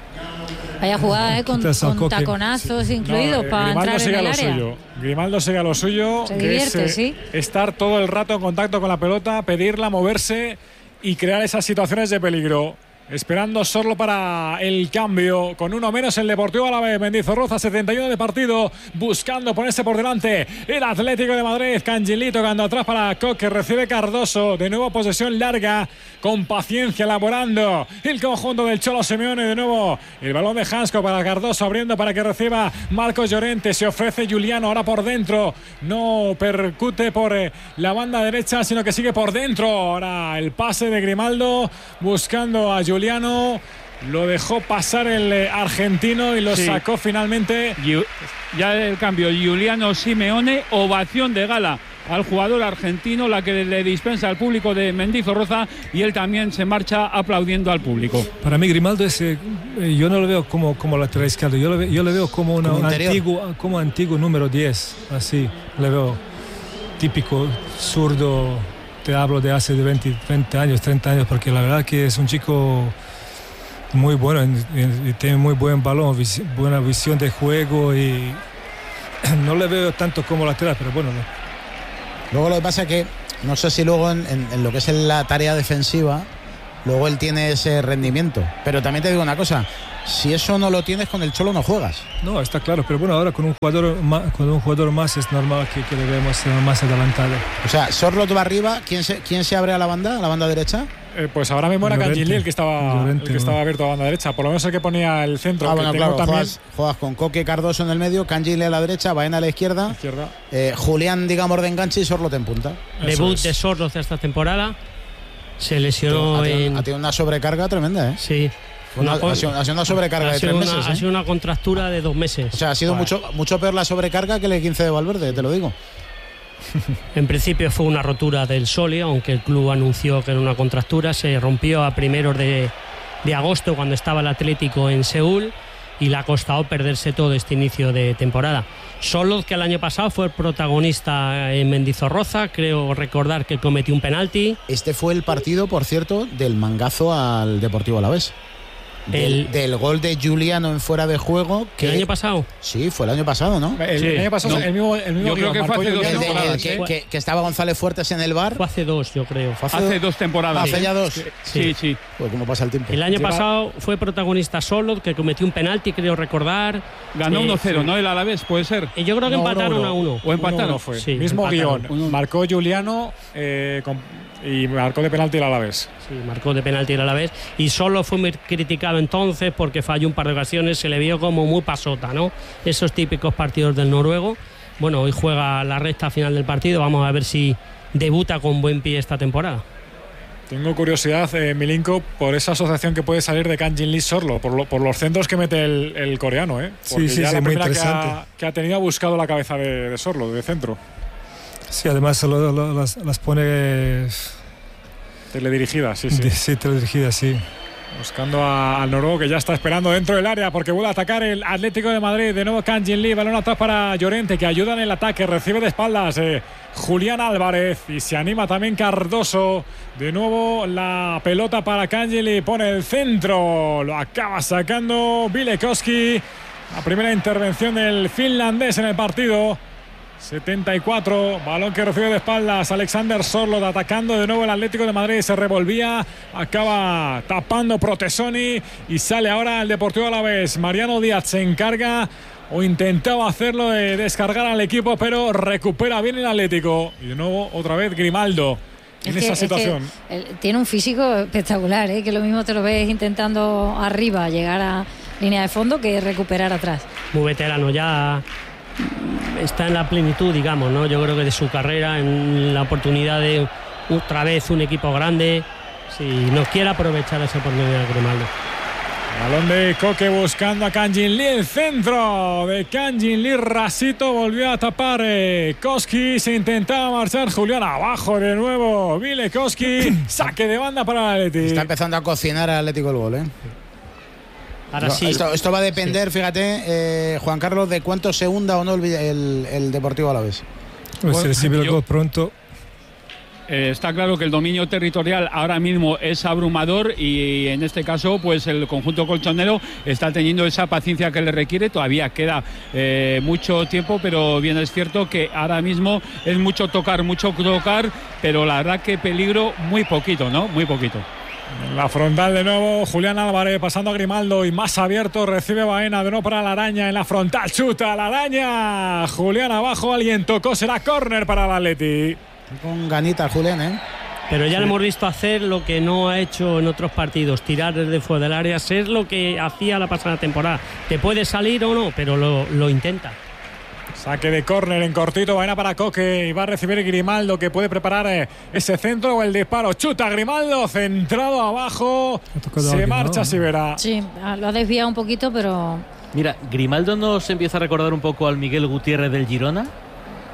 Vaya jugada, ¿eh? Con, con taconazos sí. incluidos no, para entrar en el área. Suyo. Grimaldo sigue a lo suyo. Se divierte, es, sí. Estar todo el rato en contacto con la pelota, pedirla, moverse y crear esas situaciones de peligro. Esperando solo para el cambio. Con uno menos el Deportivo Alavés. Mendizorroza, setenta y uno de partido. Buscando ponerse por delante el Atlético de Madrid. Cangilito tocando atrás para Koch, que recibe Cardoso. De nuevo posesión larga. Con paciencia elaborando el conjunto del Cholo Simeone. De nuevo el balón de Hansko para Cardoso. Abriendo para que reciba Marcos Llorente. Se ofrece Juliano ahora por dentro. No percute por la banda derecha, sino que sigue por dentro. Ahora el pase de Grimaldo. Buscando a Juliano. Juliano lo dejó pasar el argentino y lo sí. sacó finalmente. Ya el cambio, Juliano Simeone, ovación de gala al jugador argentino, la que le dispensa al público de Mendizorroza, y él también se marcha aplaudiendo al público. Para mí Grimaldo es, eh, yo no lo veo como, como lateral izquierdo, yo lo, ve, yo lo veo como una, como un antiguo, como antiguo número diez, así, le veo típico zurdo, te hablo de hace veinte, veinte años, treinta años, porque la verdad que es un chico muy bueno y tiene muy buen balón, vis, buena visión de juego, y no le veo tanto como lateral, pero bueno. Luego lo que pasa es que no sé si luego en, en, en lo que es la tarea defensiva, luego él tiene ese rendimiento. Pero también te digo una cosa, si eso no lo tienes con el Cholo no juegas. No, está claro, pero bueno, ahora con un jugador más, con un jugador más es normal que, que le veamos más adelantado. O sea, Sorloth va arriba, ¿quién se, quién se abre a la banda, a la banda derecha? Eh, pues ahora mismo era Cangielí el que estaba Llorente, el que estaba abierto a la banda derecha, por lo menos el que ponía el centro. Ah, bueno, claro, también... juegas, juegas con Coque Cardoso en el medio, Cangielí a la derecha, Baena a la izquierda, izquierda. Eh, Julián, digamos, de enganche y Sorloth en punta. Debut de Sorloth esta temporada, se lesionó ha tenido, en... ha tenido una sobrecarga tremenda, ¿eh? Sí. Una, una, ha, sido, ha sido una sobrecarga de tres una, meses. ¿eh? Ha sido una contractura de dos meses. O sea, ha sido bueno. mucho, mucho peor la sobrecarga que el quince de Valverde, te lo digo. En principio fue una rotura del sóleo, aunque el club anunció que era una contractura. Se rompió a primeros de, de agosto cuando estaba el Atlético en Seúl y le ha costado perderse todo este inicio de temporada. Sorloth, que el año pasado fue el protagonista en Mendizorroza, creo recordar que cometió un penalti. Este fue el partido, por cierto, del mangazo al Deportivo Alavés. Del, El, del gol de Juliano en fuera de juego. Que, ¿El año pasado? Sí, fue el año pasado, ¿no? El, sí. el año pasado, No. el mismo, el mismo Yo creo que fue hace dos El de- el temporadas, que, ¿eh? que- que estaba González Fuertes en el bar. Fue hace dos, yo creo. Fue Hace dos temporadas. Hace ya dos. Sí, sí. sí. Pues cómo pasa el tiempo. El año Lleva- pasado fue protagonista Sorloth, que cometió un penalti, creo recordar. Ganó Eh, uno cero, sí. ¿no? El Alavés, puede ser. Y yo creo que No, empataron uno, a uno. O empataron. Uno, uno fue. Sí, mismo empataron. guión. Uno. Marcó Juliano eh, con, y marcó de penalti el Alavés. Sí, marcó de penalti a la vez. Y solo fue muy criticado entonces porque falló un par de ocasiones, se le vio como muy pasota, ¿no? Esos típicos partidos del noruego. Bueno, hoy juega la recta final del partido, vamos a ver si debuta con buen pie esta temporada. Tengo curiosidad, eh, Milinko, por esa asociación que puede salir de Cangielí Sorloth, por, lo, por los centros que mete el, el coreano, ¿eh? Porque Sí, sí, ya sí, la muy primera que interesante. ha, que ha tenido ha buscado la cabeza de, de Sorloth, de centro. Sí, además lo, lo, las, las pone Teledirigida, sí, sí. de, sí, teledirigidas, sí. Buscando a- al noruego, que ya está esperando dentro del área porque vuelve a atacar el Atlético de Madrid. De nuevo Cangielí, balón atrás para Llorente, que ayuda en el ataque, recibe de espaldas eh, Julián Álvarez y se anima también Cardoso. De nuevo la pelota para Cangielí, pone el centro, lo acaba sacando Vilekowski. La primera intervención del finlandés en el partido. setenta y cuatro, balón que recibe de espaldas Alexander Sorloth, atacando de nuevo el Atlético de Madrid, se revolvía, acaba tapando Protesoni y sale ahora el Deportivo Alavés. Mariano Díaz se encarga o intentaba hacerlo de descargar al equipo, pero recupera bien el Atlético y de nuevo otra vez Grimaldo en Es que- esa es que situación. él tiene un físico espectacular, ¿eh? Que lo mismo te lo ves intentando arriba llegar a línea de fondo que recuperar atrás. Muy veterano ya, está en la plenitud, digamos, ¿no? Yo creo que de su carrera, en la oportunidad de otra vez un equipo grande, si no quiere aprovechar esa oportunidad, Grimaldo. Balón de Coque buscando a Cangielí, el centro de Cangielí, rasito, volvió a tapar eh, Koski, se intentaba marchar Julián, abajo de nuevo Vilekowski, saque de banda para el Atleti. Está empezando a cocinar al Atlético el gol, ¿eh? Ahora No, sí. Esto, esto va a depender, fíjate, eh, Juan Carlos, de cuánto se hunda o no el, el, el Deportivo Alavés. Pues si recibe el yo- gol pronto. Eh, está claro que el dominio territorial ahora mismo es abrumador y en este caso pues el conjunto colchonero está teniendo esa paciencia que le requiere. Todavía queda eh, mucho tiempo, pero bien es cierto que ahora mismo es mucho tocar, mucho tocar, pero la verdad que peligro muy poquito, ¿no? Muy poquito. En la frontal de nuevo, Julián Álvarez pasando a Grimaldo y más abierto, recibe Baena de nuevo para la araña en la frontal, chuta la araña, Julián abajo, alguien tocó, será córner para el Atleti. Con ganita Julián, ¿eh? Pero ya le hemos visto hacer lo que no ha hecho en otros partidos, tirar desde fuera del área, ser lo que hacía la pasada temporada. Te puede salir o no, pero lo, lo intenta. Saque de córner en cortito, Baena para Coque y va a recibir Grimaldo, que puede preparar eh, ese centro o el disparo. Chuta Grimaldo, centrado abajo, tocado se alguien, marcha ¿no? Sivera. Sí, ah, lo ha desviado un poquito, pero Mira, Grimaldo nos empieza a recordar un poco al Miguel Gutiérrez del Girona.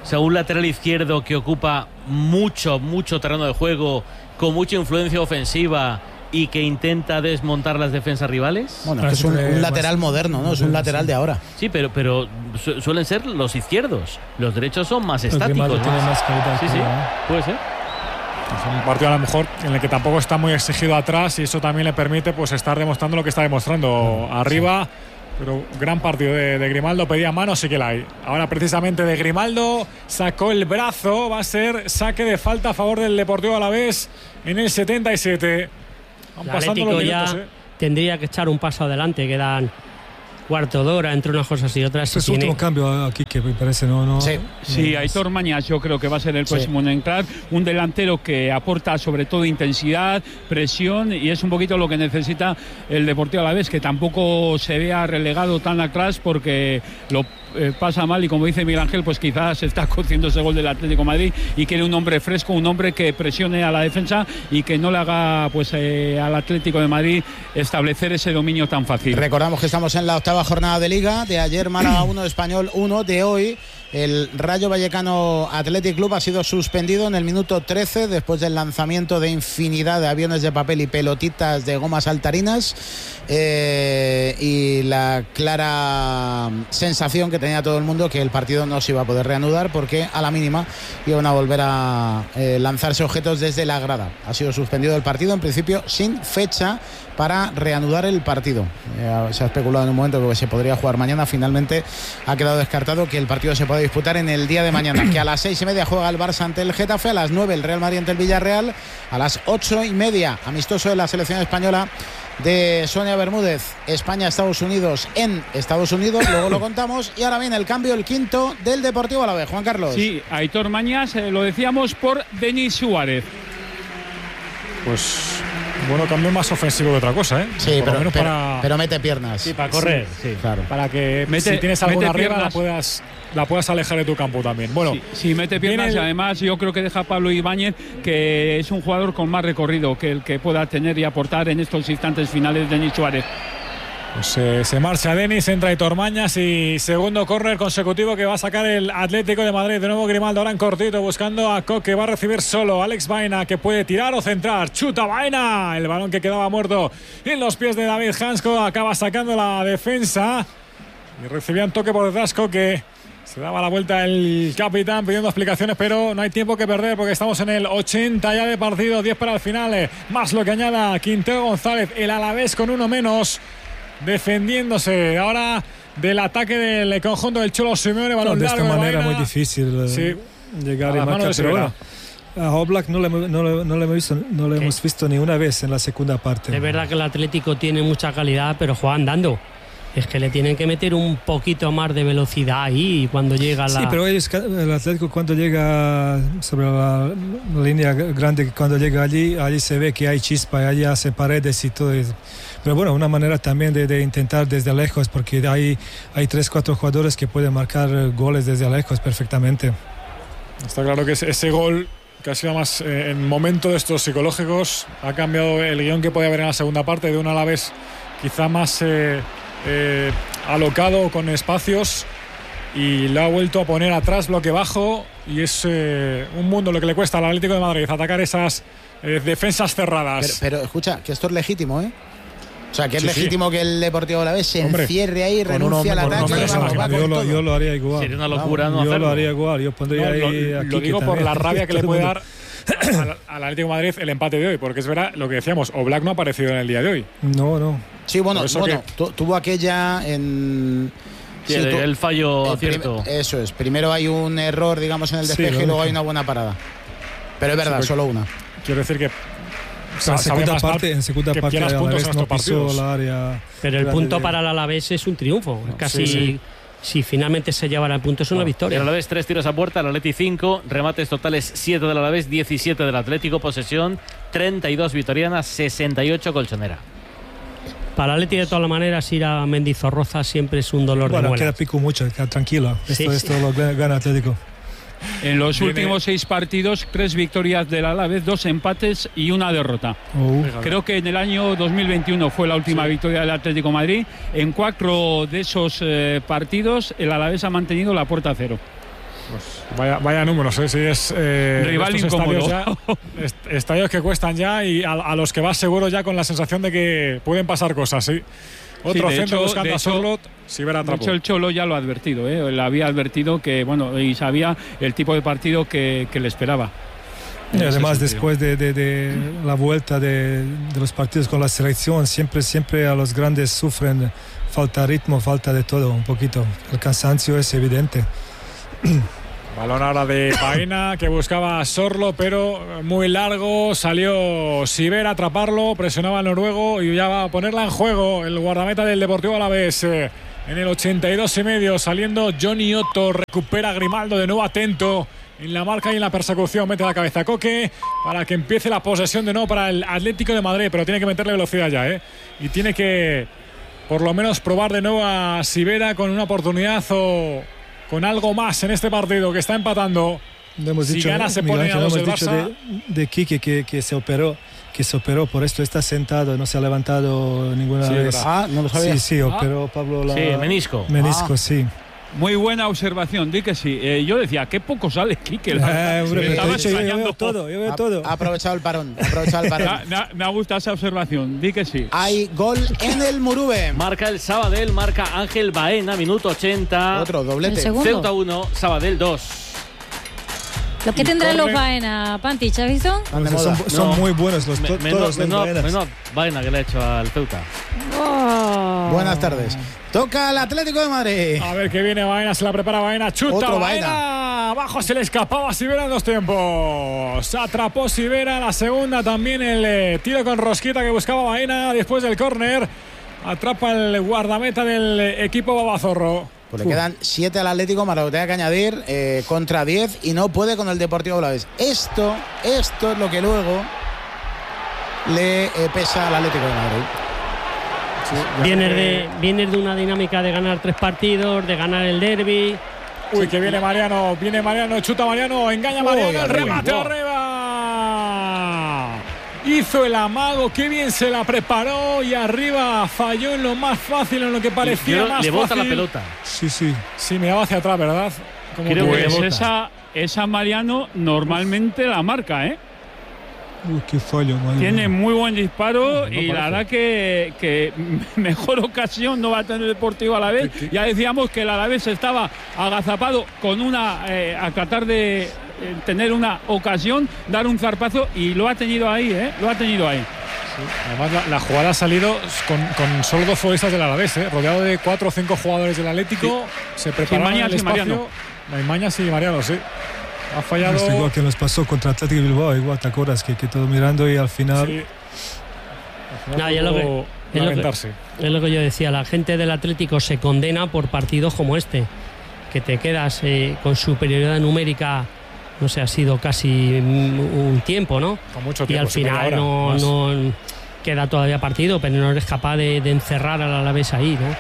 O sea, un lateral izquierdo que ocupa mucho, mucho terreno de juego, con mucha influencia ofensiva y que intenta desmontar las defensas rivales. Bueno, es un, un lateral moderno, ¿no? Es un lateral de ahora. Sí, pero, pero su suelen ser los izquierdos. Los derechos son más estáticos. Tiene más calidad, sí, sí, puede ser. Es un partido a lo mejor en el que tampoco está muy exigido atrás y eso también le permite pues estar demostrando lo que está demostrando arriba. Pero gran partido de, de Grimaldo, pedía mano, sí que la hay. Ahora precisamente de Grimaldo sacó el brazo, va a ser saque de falta a favor del Deportivo Alavés en el setenta y siete. Van pasando los minutos, ya eh. tendría que echar un paso adelante, quedan cuarto de hora entre unas cosas y otras. Es el último cambio aquí que me parece, ¿no? no sí, sí, Aitor Mañas yo creo que va a ser el próximo sí. en entrar, un delantero que aporta sobre todo intensidad, presión y es un poquito lo que necesita el Deportivo Alavés, que tampoco se vea relegado tan atrás porque lo eh, pasa mal y como dice Miguel Ángel, pues quizás se está cociendo ese gol del Atlético de Madrid y quiere un hombre fresco, un hombre que presione a la defensa y que no le haga pues eh, al Atlético de Madrid establecer ese dominio tan fácil. Recordamos que estamos en la octava jornada de Liga, de ayer Málaga uno, Español uno, de hoy el Rayo Vallecano Athletic Club ha sido suspendido en el minuto trece después del lanzamiento de infinidad de aviones de papel y pelotitas de gomas saltarinas eh, y la clara sensación que tenía todo el mundo que el partido no se iba a poder reanudar porque a la mínima iban a volver a eh, lanzarse objetos desde la grada. Ha sido suspendido el partido, en principio sin fecha para reanudar el partido. Eh, se ha especulado en un momento que se podría jugar mañana, finalmente ha quedado descartado que el partido se pueda disputar en el día de mañana, que a las seis y media juega el Barça ante el Getafe, a las nueve el Real Madrid ante el Villarreal, a las ocho y media amistoso de la selección española de Sonia Bermúdez, España-Estados Unidos en Estados Unidos, luego lo contamos, y ahora viene el cambio, el quinto del Deportivo Alavés. Juan Carlos. Sí, Aitor Mañas, eh, lo decíamos por Denis Suárez. Pues bueno, cambio más ofensivo que otra cosa, ¿eh? Sí, pero, pero, para... pero mete piernas. Sí, para correr, sí, sí. Claro. Para que mete, si tienes alguna arriba la puedas, la puedas alejar de tu campo también. Bueno, sí, sí mete piernas el... y además yo creo que deja a Pablo Ibáñez, que es un jugador con más recorrido que el que pueda tener y aportar en estos instantes finales de Denis Suárez. Pues eh, se marcha Denis, entra Aitor Mañas y segundo córner consecutivo que va a sacar el Atlético de Madrid. De nuevo Grimaldo ahora en cortito buscando a Coque, va a recibir solo Alex Baena, que puede tirar o centrar. Chuta Baena, el balón que quedaba muerto en los pies de David Hansko, acaba sacando la defensa y recibían toque por detrás. Coque, se daba la vuelta el capitán pidiendo explicaciones, pero no hay tiempo que perder porque estamos en el ochenta ya de partido, diez para el final, más lo que añada Quintero González. El Alavés con uno menos, defendiéndose ahora del ataque del conjunto del Cholo Simeone. Balón no, de esta largo manera de muy difícil sí. llegar a marcar, pero bueno, a Oblak no le, no, le, no le hemos visto, no le hemos visto ni una vez en la segunda parte. Es verdad que el Atlético tiene mucha calidad, pero juega andando. Es que le tienen que meter un poquito más de velocidad ahí cuando llega la... Sí, pero ellos, el Atlético cuando llega sobre la, la línea grande, cuando llega allí, allí se ve que hay chispa, allí hace paredes y todo eso. Pero bueno, una manera también de, de intentar desde lejos, porque hay, hay tres, cuatro jugadores que pueden marcar goles desde lejos perfectamente. Está claro que ese, ese gol, que ha sido más eh, en momento de estos psicológicos, ha cambiado el guión que podía haber en la segunda parte, de un Alavés quizá más eh, eh, alocado, con espacios, y lo ha vuelto a poner atrás, bloque bajo, y es eh, un mundo lo que le cuesta al Atlético de Madrid atacar esas eh, defensas cerradas. Pero, pero escucha, que esto es legítimo, ¿eh? O sea, que es sí, legítimo sí. que el Deportivo Alavés se Hombre, renuncie ahí, renuncie al ataque. Yo lo, yo lo haría igual. Sería una locura no, no yo hacerlo. lo haría igual. Yo pondría no, ahí lo, aquí lo digo por también. la rabia que le puede dar al, al Atlético de Madrid el empate de hoy, porque es verdad lo que decíamos, Oblak no ha aparecido en el día de hoy. No, no. Sí, bueno, bueno que... tu, tuvo aquella en... Sí, sí, el, tú, el fallo el cierto. Prim, eso es, primero hay un error, digamos, en el despeje, sí, y luego hay una buena parada. Pero es verdad, sí, solo una. Quiero decir que o sea, en segunda parte, en segunda que parte puntos no pisó el área. Pero el punto para el Alavés es un triunfo. No, casi, sí, sí. Si finalmente se llevara el punto, es una no, victoria. El Alavés tres tiros a puerta, el Atleti cinco, remates totales siete del Alavés, diecisiete del Atlético, posesión treinta y dos vitoriana, sesenta y ocho colchonera. Para el Atleti, de todas maneras, ir a Mendizorroza siempre es un dolor bueno, de muelas. Bueno, queda pico mucho, queda tranquilo. Esto, sí, esto sí. lo gana Atlético. En los Viene... últimos seis partidos, tres victorias del Alavés, dos empates y una derrota. Uh. Creo que en el año dos mil veintiuno fue la última sí. victoria del Atlético de Madrid. En cuatro de esos eh, partidos, el Alavés ha mantenido la puerta a cero. Pues vaya, vaya números, ¿eh? Sí, es eh, rival incómodo. Estadios, ya, est estadios que cuestan ya y a, a los que vas seguro ya con la sensación de que pueden pasar cosas, sí. Otro sí, centro hecho, buscando a Sorloth, Sivera atrapó. De hecho, el Cholo ya lo ha advertido, ¿eh? Le había advertido que, bueno, y sabía el tipo de partido que, que le esperaba. Y además, después de, de, de la vuelta de, de los partidos con la selección, siempre, siempre a los grandes sufren falta ritmo, falta de todo, un poquito. El cansancio es evidente. Balón ahora de Baena, que buscaba a Sorloth, pero muy largo. Salió Sivera a atraparlo, presionaba al noruego y ya va a ponerla en juego el guardameta del Deportivo Alavés. Eh, en el ochenta y dos y medio, saliendo Johnny Otto, recupera Grimaldo de nuevo atento en la marca y en la persecución. Mete la cabeza a Coque para que empiece la posesión de nuevo para el Atlético de Madrid, pero tiene que meterle velocidad ya, ¿eh? Y tiene que, por lo menos, probar de nuevo a Sivera con una oportunidad o con algo más en este partido que está empatando. Hemos si dicho, gana se Miguel pone a Ángel, dos el hemos dicho Barça. de, de Quique que, que se operó, que se operó, por esto está sentado, no se ha levantado ninguna Sí, vez. Ah, no lo sabía. Sí, sí, Ah. operó Pablo la... Sí, menisco. Menisco, Ah. sí. Muy buena observación, di que sí. Eh, yo decía, qué poco sale Quique. Eh, hombre, Me te he estaba dicho, yo, yo veo extrañando. todo, yo veo Ha, todo. ha aprovechado el parón. Ha aprovechado el Me parón. ha, me ha- me ha gustado esa observación, di que sí. Hay gol en el Murube. Marca el Sabadell, marca Ángel Baena, minuto ochenta. Otro El doblete. segundo. Ceuta uno, Sabadell dos. Lo que Y tendrán los corre. Baena, Pantich, ¿has visto? Están de Son, moda. son No. muy buenos los Me- to- menos, todos los menos, Baenas. menos Baena que le ha hecho al Ceuta. Oh. Buenas tardes. Toca el Atlético de Madrid. A ver que viene Baena, se la prepara Baena, chuta Otro Baena. Abajo se le escapaba a Sivera en dos tiempos. Se atrapó Sivera, la segunda también el eh, tiro con rosquita que buscaba Baena después del córner. Atrapa el guardameta del eh, equipo Babazorro. Pues le quedan siete al Atlético, más lo que tenga que añadir, eh, contra diez, y no puede con el Deportivo Alavés. Esto, esto es lo que luego le eh, pesa al Atlético de Madrid. Vienes de, vienes de una dinámica de ganar tres partidos, de ganar el derbi. Uy, que viene Mariano, viene Mariano, chuta Mariano, engaña a Mariano, Uy, el arriba. remate Wow. arriba. Hizo el amago, qué bien se la preparó y arriba falló en lo más fácil, en lo que parecía Yo- más le bota fácil. la pelota. Sí, sí. Sí, miraba hacia atrás, ¿verdad? Como Creo que que- le Pues bota. esa, esa Mariano normalmente la marca, ¿eh? Uy, qué fallo, madre Tiene mía. muy buen disparo No, no y la parece. verdad que, que mejor ocasión no va a tener el Deportivo Alavés. Ya decíamos que el Alavés estaba agazapado con una eh, a tratar de eh, tener una ocasión, dar un zarpazo y lo ha tenido ahí, ¿eh? Lo ha tenido ahí. Además, la, la jugada ha salido con, con solo dos futbolistas del Alavés, ¿eh? Rodeado de cuatro o cinco jugadores del Atlético. Se prepararon Mañas el y espacio. Mariano. No hay Mañas y Mariano, sí. Ha fallado. Es igual que nos pasó contra Atlético de Bilbao, igual, ¿te acuerdas? Que, que todo mirando y al final... Sí. Al final No, y es lo que- pudo es lo que- lamentarse. Es lo que yo decía, la gente del Atlético se condena por partidos como este, que te quedas eh, con superioridad numérica, no sé, ha sido casi un, un tiempo, ¿no? Con mucho Y tiempo. al supera final ahora, no, más. no queda todavía partido, pero no eres capaz de, de encerrar al Alavés ahí, ¿no?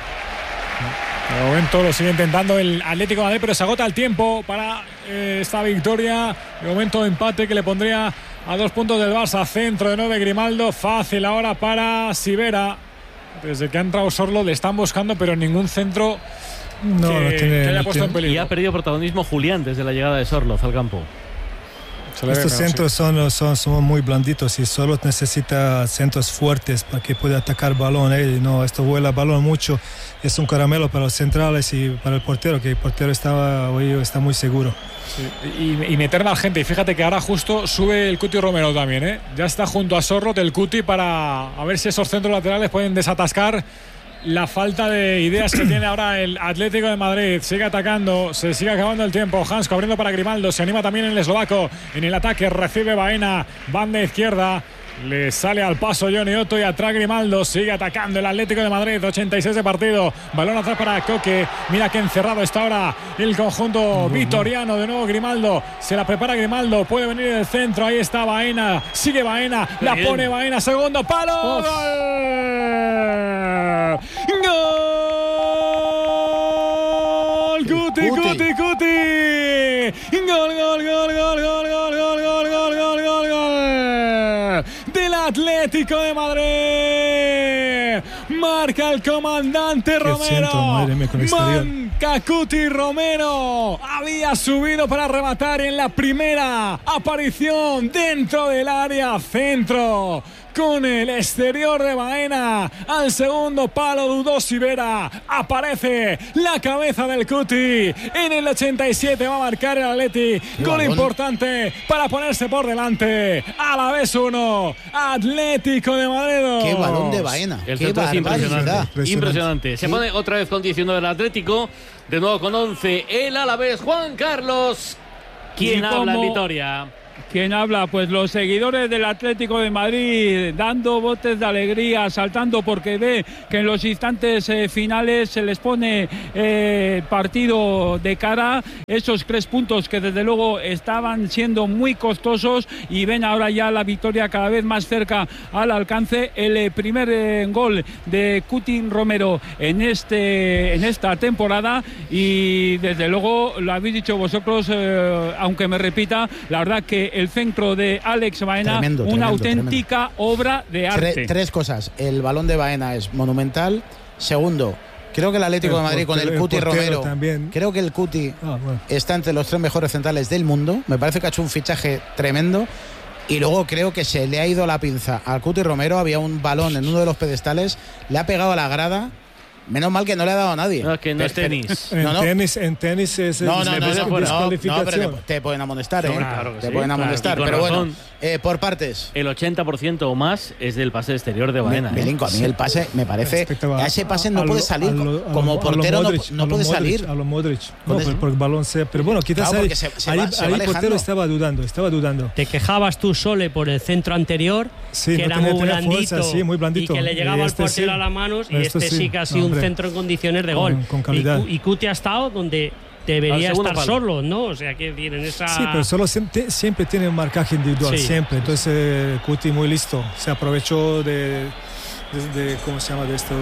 De momento lo sigue intentando el Atlético de Madrid, pero se agota el tiempo para eh, esta victoria. De momento empate que le pondría a dos puntos del Barça. Centro de nueve Grimaldo, fácil ahora para Sivera. Desde que ha entrado Sorlo le están buscando, pero ningún centro No, que, no tiene... que haya no puesto en tiene- Y peligro. ha perdido protagonismo Julián desde la llegada de Sorloth al campo. Se le ve Estos menos, centros son, son, son muy blanditos y solo necesita centros fuertes para que pueda atacar balón. ¿eh? No, esto vuela balón mucho. Es un caramelo para los centrales y para el portero, que el portero estaba, hoy está muy seguro. sí. y, y meter más gente. Y fíjate que ahora justo sube el Cuti Romero también, ¿eh? Ya está junto a Sorloth el Cuti para a ver si esos centros laterales pueden desatascar la falta de ideas que tiene ahora el Atlético de Madrid. Sigue atacando, se sigue acabando el tiempo. Hansko abriendo para Grimaldo, se anima también el eslovaco en el ataque, recibe Baena, banda izquierda. Le sale al paso Johnny Otto y atrás Grimaldo. Sigue atacando el Atlético de Madrid. ochenta y seis de partido. Balón atrás para Coque. Mira que encerrado está ahora el conjunto vitoriano. De nuevo Grimaldo. Se la prepara Grimaldo. Puede venir del centro. Ahí está Baena. Sigue Baena. La Bien. pone Baena. Segundo palo. ¡Gol! ¡Gol! ¡Cuti, Cuti. Cuti, Cuti! ¡Gol, gol, gol, gol, gol, gol, gol, gol, gol, gol, gol, gol! Del Atlético de Madrid. Marca el comandante Romero. Manca Cuti Romero. Había subido para rematar en la primera aparición dentro del área centro. Con el exterior de Baena al segundo palo dudó Sivera. Aparece la cabeza del Cuti. En el ochenta y siete va a marcar el Atleti. Gol importante para ponerse por delante. A la vez uno. Atlético de Madrid. Qué balón de Baena. El Qué centro es impresionante. impresionante. Impresionante. Se pone otra vez con diecinueve el Atlético. De nuevo con once el Alavés. Juan Carlos. ¿Quién habla en Vitoria? ¿Quién habla? Pues los seguidores del Atlético de Madrid dando botes de alegría, saltando porque ve que en los instantes eh, finales se les pone eh, partido de cara, esos tres puntos que desde luego estaban siendo muy costosos y ven ahora ya la victoria cada vez más cerca al alcance. El eh, primer eh, gol de Cuti Romero en, este, en esta temporada y desde luego lo habéis dicho vosotros, eh, aunque me repita, la verdad que el centro de Alex Baena, tremendo, una tremendo, auténtica tremendo. obra de arte. Tres, tres cosas. El balón de Baena es monumental. Segundo, creo que el Atlético el de Madrid portero, con el Cuti el Romero, también. creo que el Cuti ah, bueno. está entre los tres mejores centrales del mundo. Me parece que ha hecho un fichaje tremendo. Y luego creo que se le ha ido la pinza al Cuti Romero. Había un balón en uno de los pedestales, le ha pegado a la grada. Menos mal que no le ha dado a nadie. No, es que no es tenis. En no, no. tenis, en tenis es no, no, no, no, no, no, descalificación. pero te, te pueden amonestar, ¿eh? No, claro que te sí, pueden claro, amonestar, y con pero bueno, razón. eh, por partes. El ochenta por ciento o más es del pase exterior de Baena. Me, ¿eh? Milinko, a mí el pase me parece. A ese pase no a puede lo, salir. a lo, a como lo, portero Modric, no, no puede Modric, salir. A lo Modric. No, eso? por el balón sea. Pero bueno, quizás claro, ahí, se, se ahí, va, se ahí va el portero estaba dudando, estaba dudando. Te quejabas tú, Sole, por el centro anterior, sí, que no era tenía, muy tenía blandito, fuerza, sí, muy blandito. y que le llegaba y al este portero sí, a las manos, y este este sí, sí, casi hombre, un centro en condiciones de gol. Con, con calidad. Y, y Cuti ha estado donde debería estar palo. solo, ¿no? O sea, que tienen esa... Sí, pero solo siempre, siempre tiene un marcaje individual, Sí. siempre. Entonces, eh, Cuti muy listo. Se aprovechó de, de, de ¿cómo se llama? De esto.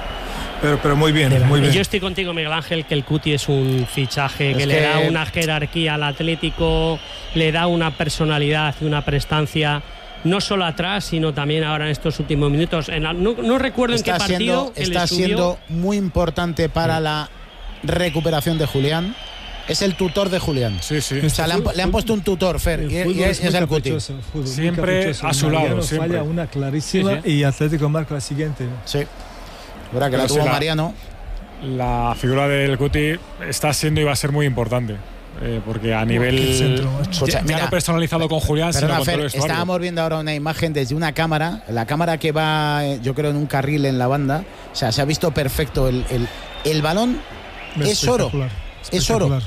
Pero, pero muy bien, muy bien. Yo estoy contigo, Miguel Ángel, que el Cuti es un fichaje Es que, que le da una jerarquía al Atlético, le da una personalidad y una prestancia, no solo atrás, sino también ahora en estos últimos minutos. En, no, no recuerdo está en qué partido. Siendo, que está le subió. siendo muy importante para sí. la recuperación de Julián. Es el tutor de Julián. Sí, sí. O sea, le han, le han puesto un tutor, Fer, y, y es, es el Cuti. Siempre a su lado. Siempre. Falla una clarísima, sí, sí. Y Atlético marca la siguiente. Sí. Verdad que Pero la tuvo la, Mariano. La figura del Cuti está siendo y va a ser muy importante. Eh, porque a nivel centro, ya, ya no personalizado con Julián, Perdona, sino con Fer, todo el vestuario. estábamos viendo ahora una imagen desde una cámara, la cámara que va, yo creo, en un carril en la banda. O sea, se ha visto perfecto el, el, el balón. Es oro. Es oro.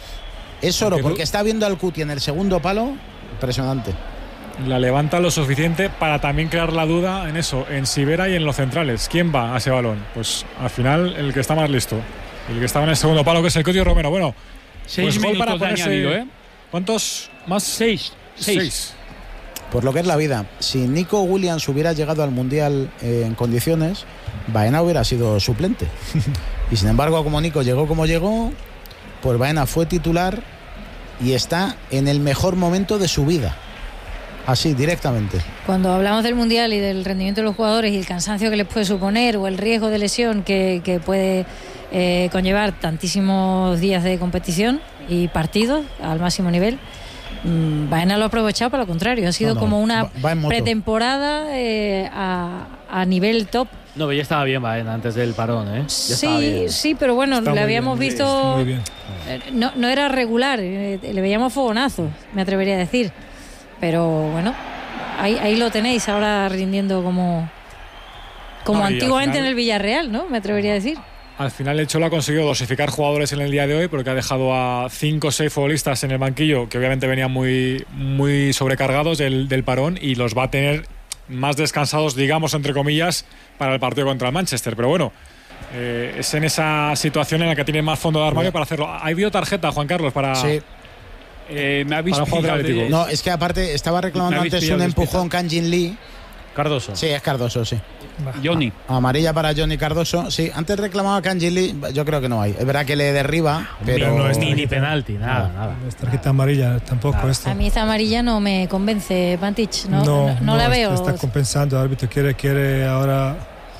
Es oro, porque está viendo al Cuti en el segundo palo. Impresionante. La levanta lo suficiente para también crear la duda en eso, en Sivera y en los centrales. ¿Quién va a ese balón? Pues al final el que está más listo, el que estaba en el segundo palo, que es el Cuti Romero. Bueno, seis pues minutos para de ponerse, añadido, ¿eh? ¿Cuántos más? Seis. Seis. Seis. Por lo que es la vida. Si Nico Williams hubiera llegado al Mundial eh, en condiciones, Baena hubiera sido suplente. Y sin embargo, como Nico llegó como llegó, pues Baena fue titular y está en el mejor momento de su vida. Así, directamente. Cuando hablamos del Mundial y del rendimiento de los jugadores y el cansancio que les puede suponer o el riesgo de lesión que, que puede eh, conllevar tantísimos días de competición y partidos al máximo nivel, mmm, Baena lo ha aprovechado para lo contrario. Ha sido no, no, como una va, va pretemporada eh, a, a nivel top. No, pero ya estaba bien Baena antes del parón, ¿eh? Ya sí, sí, pero bueno, Está le habíamos bien, visto... Muy bien. No, no era regular, eh, le veíamos fogonazo, me atrevería a decir. Pero bueno, ahí, ahí lo tenéis ahora rindiendo como, como no, antiguamente final, en el Villarreal, ¿no? Me atrevería a decir. Al final el Cholo ha conseguido dosificar jugadores en el día de hoy porque ha dejado a cinco o seis futbolistas en el banquillo que obviamente venían muy, muy sobrecargados del, del parón y los va a tener más descansados, digamos, entre comillas, para el partido contra el Manchester. Pero bueno, eh, es en esa situación en la que tiene más fondo de armario sí. para hacerlo. ¿Ha habido tarjeta, Juan Carlos, para...? Sí. Eh, me habéis de... No, es que aparte estaba reclamando antes un empujón Kang-Jin Lee. Cardoso. Sí, es Cardoso, sí. Johnny. Amarilla para Johnny Cardoso. Sí, antes reclamaba Kang-Jin Lee, yo creo que no hay. Es verdad que le derriba, pero no es ni, ni penalti, nada, nada. nada. No es tarjeta amarilla tampoco nada. Esto. A mí esta amarilla no me convence, Pantich. No, no, no, no la está, veo. Está compensando, el árbitro quiere, quiere ahora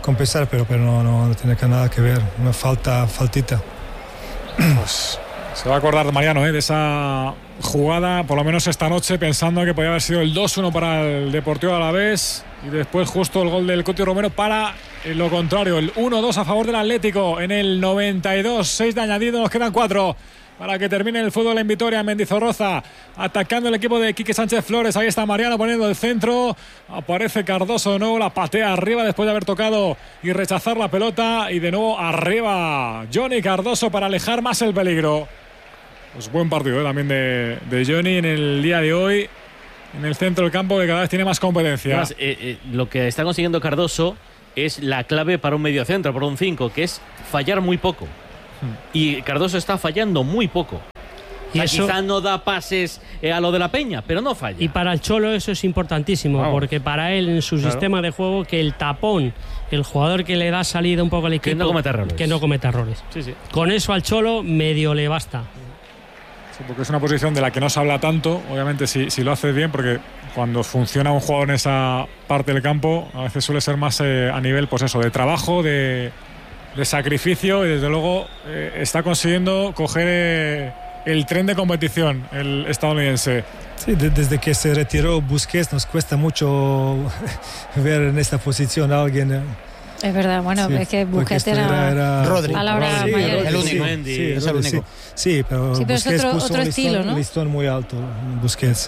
compensar, pero, pero no, no, no tiene que nada que ver. Una falta, faltita. Pues se va a acordar Mariano, ¿eh? De esa jugada, por lo menos esta noche, pensando que podía haber sido el dos uno para el Deportivo Alavés y después justo el gol del Cuti Romero para lo contrario, el uno dos a favor del Atlético en el noventa y dos, seis de añadido, nos quedan cuatro para que termine el fútbol en Vitoria, en Mendizorroza, atacando el equipo de Quique Sánchez Flores. Ahí está Mariano poniendo el centro, aparece Cardoso de nuevo, la patea arriba después de haber tocado y rechazar la pelota, y de nuevo arriba Johnny Cardoso para alejar más el peligro. Pues buen partido, ¿eh? También de, de Johnny en el día de hoy en el centro del campo, que cada vez tiene más competencia. Además, eh, eh, lo que está consiguiendo Cardoso es la clave para un mediocentro, para un cinco, que es fallar muy poco. Y Cardoso está fallando muy poco. Y o sea, eso, quizá no da pases eh, a lo de la Peña, pero no falla. Y para el Cholo eso es importantísimo, wow. porque para él en su claro. sistema de juego, que el tapón, el jugador que le da salida un poco al equipo, que no cometa errores. Que no cometa errores. Sí, sí. Con eso al Cholo medio le basta. Sí, porque es una posición de la que no se habla tanto, obviamente si, si lo haces bien, porque cuando funciona un jugador en esa parte del campo, a veces suele ser más eh, a nivel, pues eso, de trabajo, de... de sacrificio, y desde luego eh, está consiguiendo coger eh, el tren de competición el estadounidense. Sí, de, desde que se retiró Busquets nos cuesta mucho ver en esta posición a alguien. Eh. Es verdad, bueno, sí, es que Busquets era, era Rodri, palabra sí, mayor. El único. Sí, sí, es el único. Sí, sí, pero, sí, pero Busquets es otro, puso otro un estilo, listón, ¿no? Un listón muy alto, Busquets.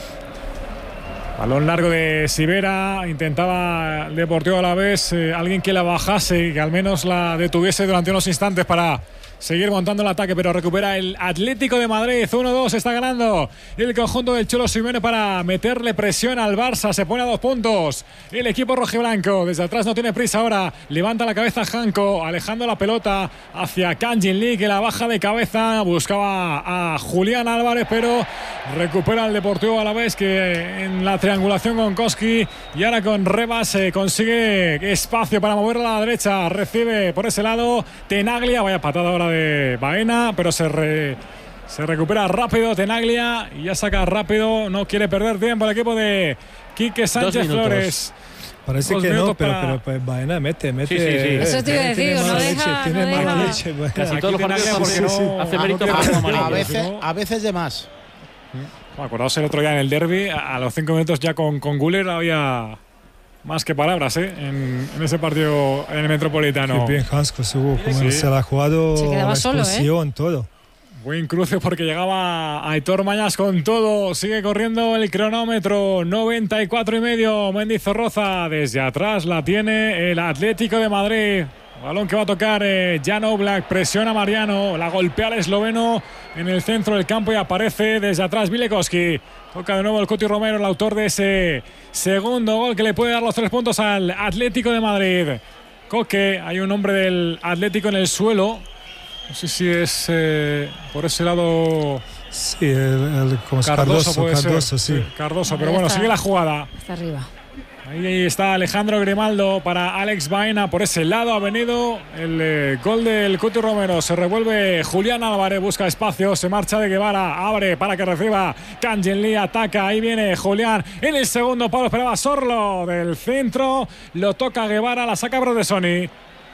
Balón largo de Sivera, intentaba el Deportivo Alavés, eh, alguien que la bajase, que al menos la detuviese durante unos instantes para seguir montando el ataque, pero recupera el Atlético de Madrid. uno dos, está ganando el conjunto del Cholo Simeone para meterle presión al Barça. Se pone a dos puntos el equipo rojiblanco. Desde atrás no tiene prisa ahora. Levanta la cabeza Janko, alejando la pelota hacia Kangin Lee, que la baja de cabeza. Buscaba a Julián Álvarez, pero recupera el Deportivo Alavés, que en la triangulación con Koski y ahora con Rebas se consigue espacio para moverla a la derecha. Recibe por ese lado Tenaglia. Vaya patada ahora de de Baena, pero se, re, se recupera rápido Tenaglia y ya saca rápido, no quiere perder tiempo el equipo de Quique Sánchez Flores. Parece que no, pero, pero pues Baena mete, mete. Sí, sí, sí. Eh, Eso te iba a decir, no deja, tiene no mala deja. leche. Baena. Casi todos los partidos porque no sí, sí. hace mérito para el amarillo. A veces, a veces de más. Bueno, acordaos el otro día en el derbi, a los cinco minutos ya con, con Güler había más que palabras, ¿eh? En, en ese partido en el Metropolitano. Qué bien Hansko se hubo, como sí. se la ha jugado, se quedaba la solo, expulsión, ¿eh? todo. Buen cruce porque llegaba Aitor Mañas con todo. Sigue corriendo el cronómetro. noventa y cuatro y medio. Mendizorroza desde atrás la tiene el Atlético de Madrid. Balón que va a tocar eh, Jan Oblak. Presiona a Mariano. La golpea al esloveno en el centro del campo y aparece desde atrás Vilekowski. Toca de nuevo el Cuti Romero, el autor de ese segundo gol que le puede dar los tres puntos al Atlético de Madrid. Coque, hay un hombre del Atlético en el suelo. No sé si es eh, por ese lado. Sí, el, el, como es Cardoso, Cardoso, puede Cardoso, ser. sí. Cardoso, Ahí pero bueno, está. sigue la jugada. Está arriba. Ahí está Alejandro Grimaldo para Alex Baena. Por ese lado ha venido el eh, gol del Cuti Romero. Se revuelve Julián Álvarez, busca espacio, se marcha de Guevara, abre para que reciba Kangin Lee, ataca, ahí viene Julián en el segundo palo, esperaba Sorlo del centro, lo toca Guevara, la saca Brodesoni.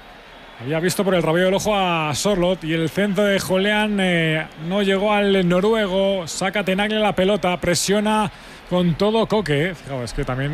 Había visto por el rabillo del ojo a Sorlot y el centro de Julián eh, no llegó al noruego, saca Tenaglia la pelota, presiona con todo Coque. Fijaos, es que también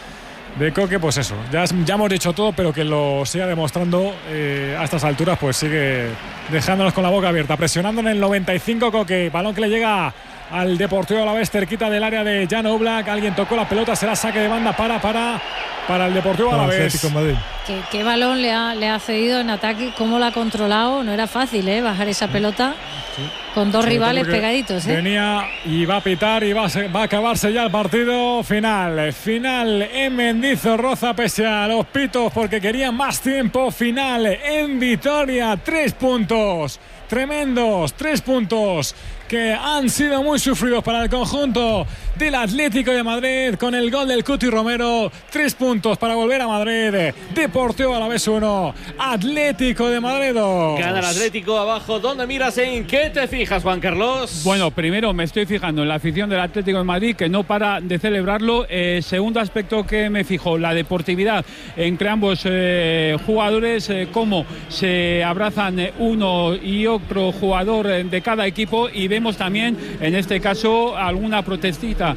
de Coque, pues eso, ya, ya hemos dicho todo, pero que lo siga demostrando eh, a estas alturas, pues sigue dejándonos con la boca abierta, presionando en el noventa y cinco Coque, balón que le llega al Deportivo Alavés, cerquita del área de Jan Oblak, alguien tocó la pelota, será saque de banda para, para, para el Deportivo Alavés. ¿Qué, qué balón le ha, le ha cedido en ataque? ¿Cómo lo ha controlado? No era fácil, ¿eh? Bajar esa pelota sí. con dos Sobre rivales pegaditos, ¿eh? Venía y va a pitar y va a, va a acabarse ya el partido final. Final en Mendizorroza pese a los pitos porque querían más tiempo. Final en Vitoria, tres puntos. Tremendos, tres puntos que han sido muy sufridos para el conjunto del Atlético de Madrid con el gol del Cuti Romero. Tres puntos para volver a Madrid. Deportivo Alavés uno, Atlético de Madrid dos. Gana el Atlético abajo. ¿Dónde miras? ¿En qué te fijas? fijas, Juan Carlos? Bueno, primero me estoy fijando en la afición del Atlético de Madrid, que no para de celebrarlo. Eh, segundo aspecto que me fijo, la deportividad entre ambos eh, jugadores, eh, cómo se abrazan uno y otro jugador de cada equipo, y vemos también, en este caso, alguna protestita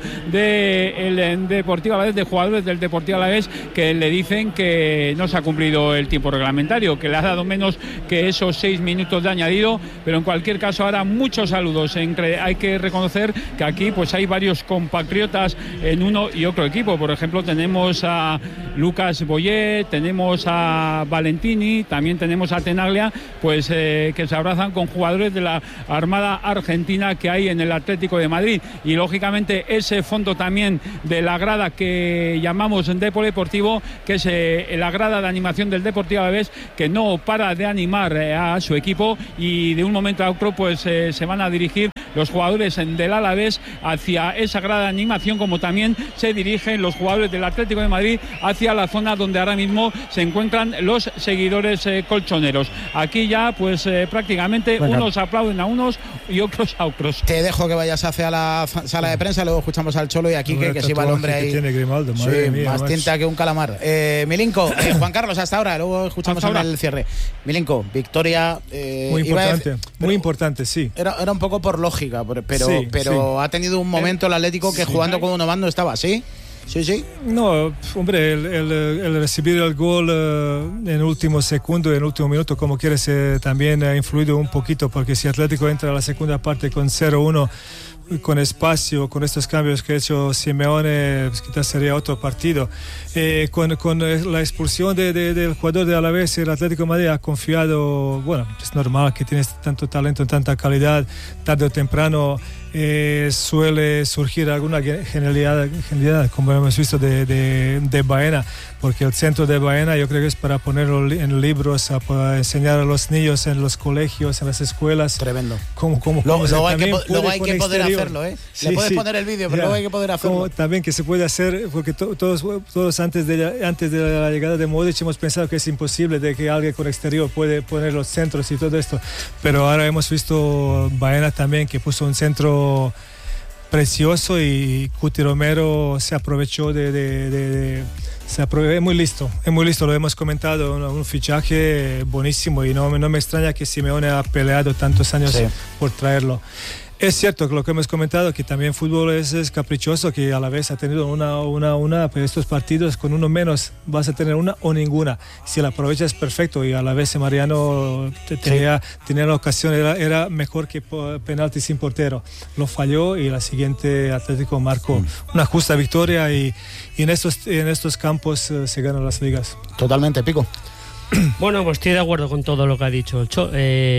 del Deportivo Alavés, de jugadores del Deportivo Alavés, que le dicen que no se ha cumplido el tiempo reglamentario, que le ha dado menos que esos seis minutos de añadido, pero en cualquier caso ahora muchos saludos. Entre, hay que reconocer que aquí pues hay varios compatriotas en uno y otro equipo. Por ejemplo, tenemos a Lucas Boyé, tenemos a Valentini, también tenemos a Tenaglia, pues eh, que se abrazan con jugadores de la Armada Argentina que hay en el Atlético de Madrid. Y lógicamente ese fondo también de la grada que llamamos de Polideportivo, que es eh, la grada de animación del Deportivo Alavés, que no para de animar eh, a su equipo, y de un momento a otro pues eh, se van a dirigir los jugadores del Alavés hacia esa grada de animación, como también se dirigen los jugadores del Atlético de Madrid hacia la zona donde ahora mismo se encuentran los seguidores eh, colchoneros. Aquí ya pues eh, prácticamente Venga. unos aplauden a unos y otros a otros. Te dejo que vayas hacia la sala de prensa, luego escuchamos al Cholo y aquí que, que si va el hombre ahí. Tiene Grimaldo, sí, mía, más tinta que un calamar. Eh, Milinko, eh, Juan Carlos, hasta ahora, luego escuchamos en el cierre. Milinko, victoria. Eh, muy importante, decir, muy importante, sí. Era, era un poco por lógica, pero, sí, pero sí. ha tenido un momento el Atlético que sí. jugando con uno mando estaba así. Sí, sí. No, hombre, el, el, el recibir el gol uh, en el último segundo, en el último minuto, como quieres, eh, también ha influido un poquito, porque si Atlético entra a la segunda parte con cero uno, con espacio, con estos cambios que ha hecho Simeone, pues quizás sería otro partido. Eh, con, con la expulsión de, de, del jugador de Alavés, el Atlético de Madrid ha confiado, bueno, es normal que tienes tanto talento, tanta calidad, tarde o temprano eh, suele surgir alguna genialidad, genialidad como hemos visto de, de, de Baena, porque el centro de Baena yo creo que es para ponerlo en libros, para enseñar a los niños en los colegios, en las escuelas. Tremendo. Cómo, cómo, luego, cómo luego hay que, luego hay que poder exterior. hacerlo, ¿eh? Sí, Le puedes sí. poner el vídeo, pero yeah. luego hay que poder hacerlo. Como también que se puede hacer, porque to, todos, todos antes, de, antes de la llegada de Modric hemos pensado que es imposible de que alguien con exterior puede poner los centros y todo esto, pero ahora hemos visto Baena también, que puso un centro precioso, y Cuti Romero se aprovechó de, de, de, de se aprovechó, es muy listo, es muy listo, lo hemos comentado, un, un fichaje buenísimo, y no, no me extraña que Simeone ha peleado tantos años sí. por traerlo. Es cierto que lo que hemos comentado, que también fútbol es, es caprichoso, que a la vez ha tenido una, una, una, pero estos partidos con uno menos vas a tener una o ninguna. Si la aprovechas, perfecto, y a la vez Mariano tenía, sí. tenía la ocasión, era, era mejor que penalti sin portero. Lo falló y la siguiente Atlético marcó mm. una justa victoria, y, y en, estos, en estos campos uh, se ganan las ligas. Totalmente, Pico. Bueno, pues estoy de acuerdo con todo lo que ha dicho el Cho,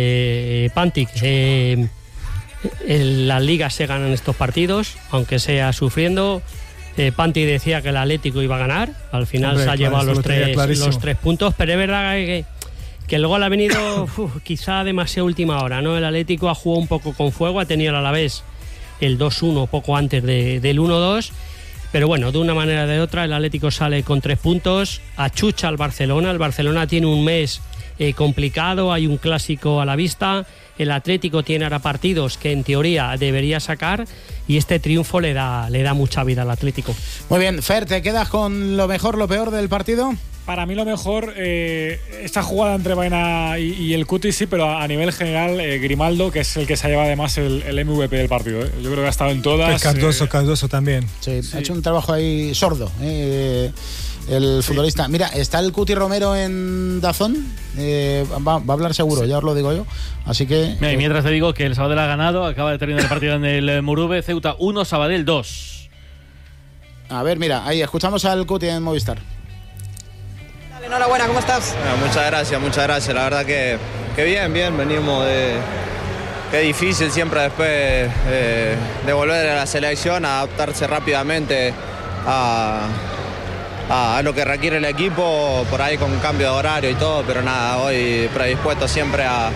eh, Pantic. Eh, En las ligas se ganan estos partidos, aunque sea sufriendo. eh, Panti decía que el Atlético iba a ganar, al final Hombre, se ha claro, llevado los tres, los tres puntos, pero es verdad que, que el gol ha venido uf, quizá demasiado última hora, ¿no? El Atlético ha jugado un poco con fuego, ha tenido el Alavés el dos uno poco antes de, del uno dos, pero bueno, de una manera o de otra el Atlético sale con tres puntos, achucha al Barcelona. El Barcelona tiene un mes eh, complicado, hay un clásico a la vista. El Atlético tiene ahora partidos que en teoría debería sacar, y este triunfo le da, le da mucha vida al Atlético. Muy bien, Fer, ¿te quedas con lo mejor, lo peor del partido? Para mí lo mejor, eh, esta jugada entre Baena y, y el Cuti, sí, pero a nivel general, eh, Grimaldo, que es el que se ha llevado además el, el M V P del partido. ¿eh? Yo creo que ha estado en todas. Cardoso, eh, Cardoso también. Sí, sí, ha hecho un trabajo ahí sordo. Eh, el futbolista. Sí. Mira, está el Cuti Romero en Dazón. Eh, va, va a hablar seguro, ya os lo digo yo. Así que. Mira, y mientras te digo que el Sabadell ha ganado, acaba de terminar el partido en el Murube. Ceuta uno, Sabadell dos. A ver, mira, ahí escuchamos al Cuti en Movistar. Enhorabuena, ¿cómo estás? Bueno, muchas gracias, muchas gracias. La verdad que, que bien, bien. Venimos de. Qué difícil siempre después eh, de volver a la selección, adaptarse rápidamente a, a, a lo que requiere el equipo, por ahí con cambio de horario y todo, pero nada, hoy predispuesto siempre a,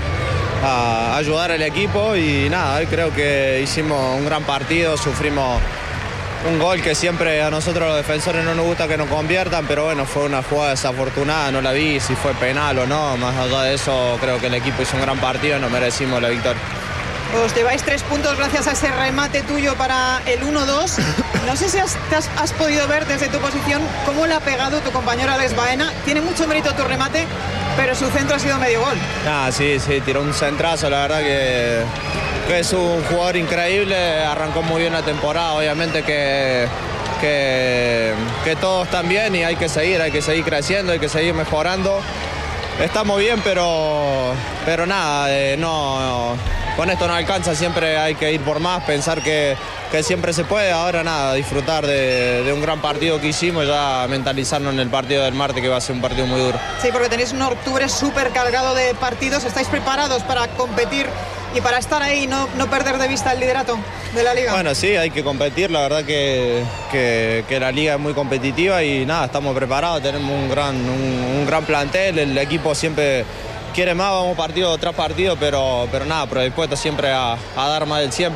a ayudar al equipo y nada, hoy creo que hicimos un gran partido, sufrimos un gol que siempre a nosotros los defensores no nos gusta que nos conviertan, pero bueno, fue una jugada desafortunada, no la vi si fue penal o no, más allá de eso creo que el equipo hizo un gran partido y nos merecimos la victoria. Os lleváis tres puntos gracias a ese remate tuyo para el uno dos. No sé si has, te has, has podido ver desde tu posición cómo le ha pegado tu compañero Alex Baena. Tiene mucho mérito tu remate, pero su centro ha sido medio gol. Ah, sí, sí, tiró un centrazo, la verdad que, que es un jugador increíble, arrancó muy bien la temporada, obviamente que, que, que todos están bien y hay que seguir, hay que seguir creciendo, hay que seguir mejorando. Estamos bien, pero, pero nada, eh, no, con esto no alcanza, siempre hay que ir por más, pensar que, que siempre se puede. Ahora nada, disfrutar de, de un gran partido que hicimos, ya mentalizarnos en el partido del martes, que va a ser un partido muy duro. Sí, porque tenéis un octubre súper cargado de partidos, ¿estáis preparados para competir y para estar ahí y no, no perder de vista el liderato de la Liga? Bueno, sí, hay que competir, la verdad que, que, que la Liga es muy competitiva y nada, estamos preparados, tenemos un gran, un, un gran plantel, el equipo siempre quiere más, vamos partido tras partido, pero, pero nada, predispuesto siempre a, a dar más del cien.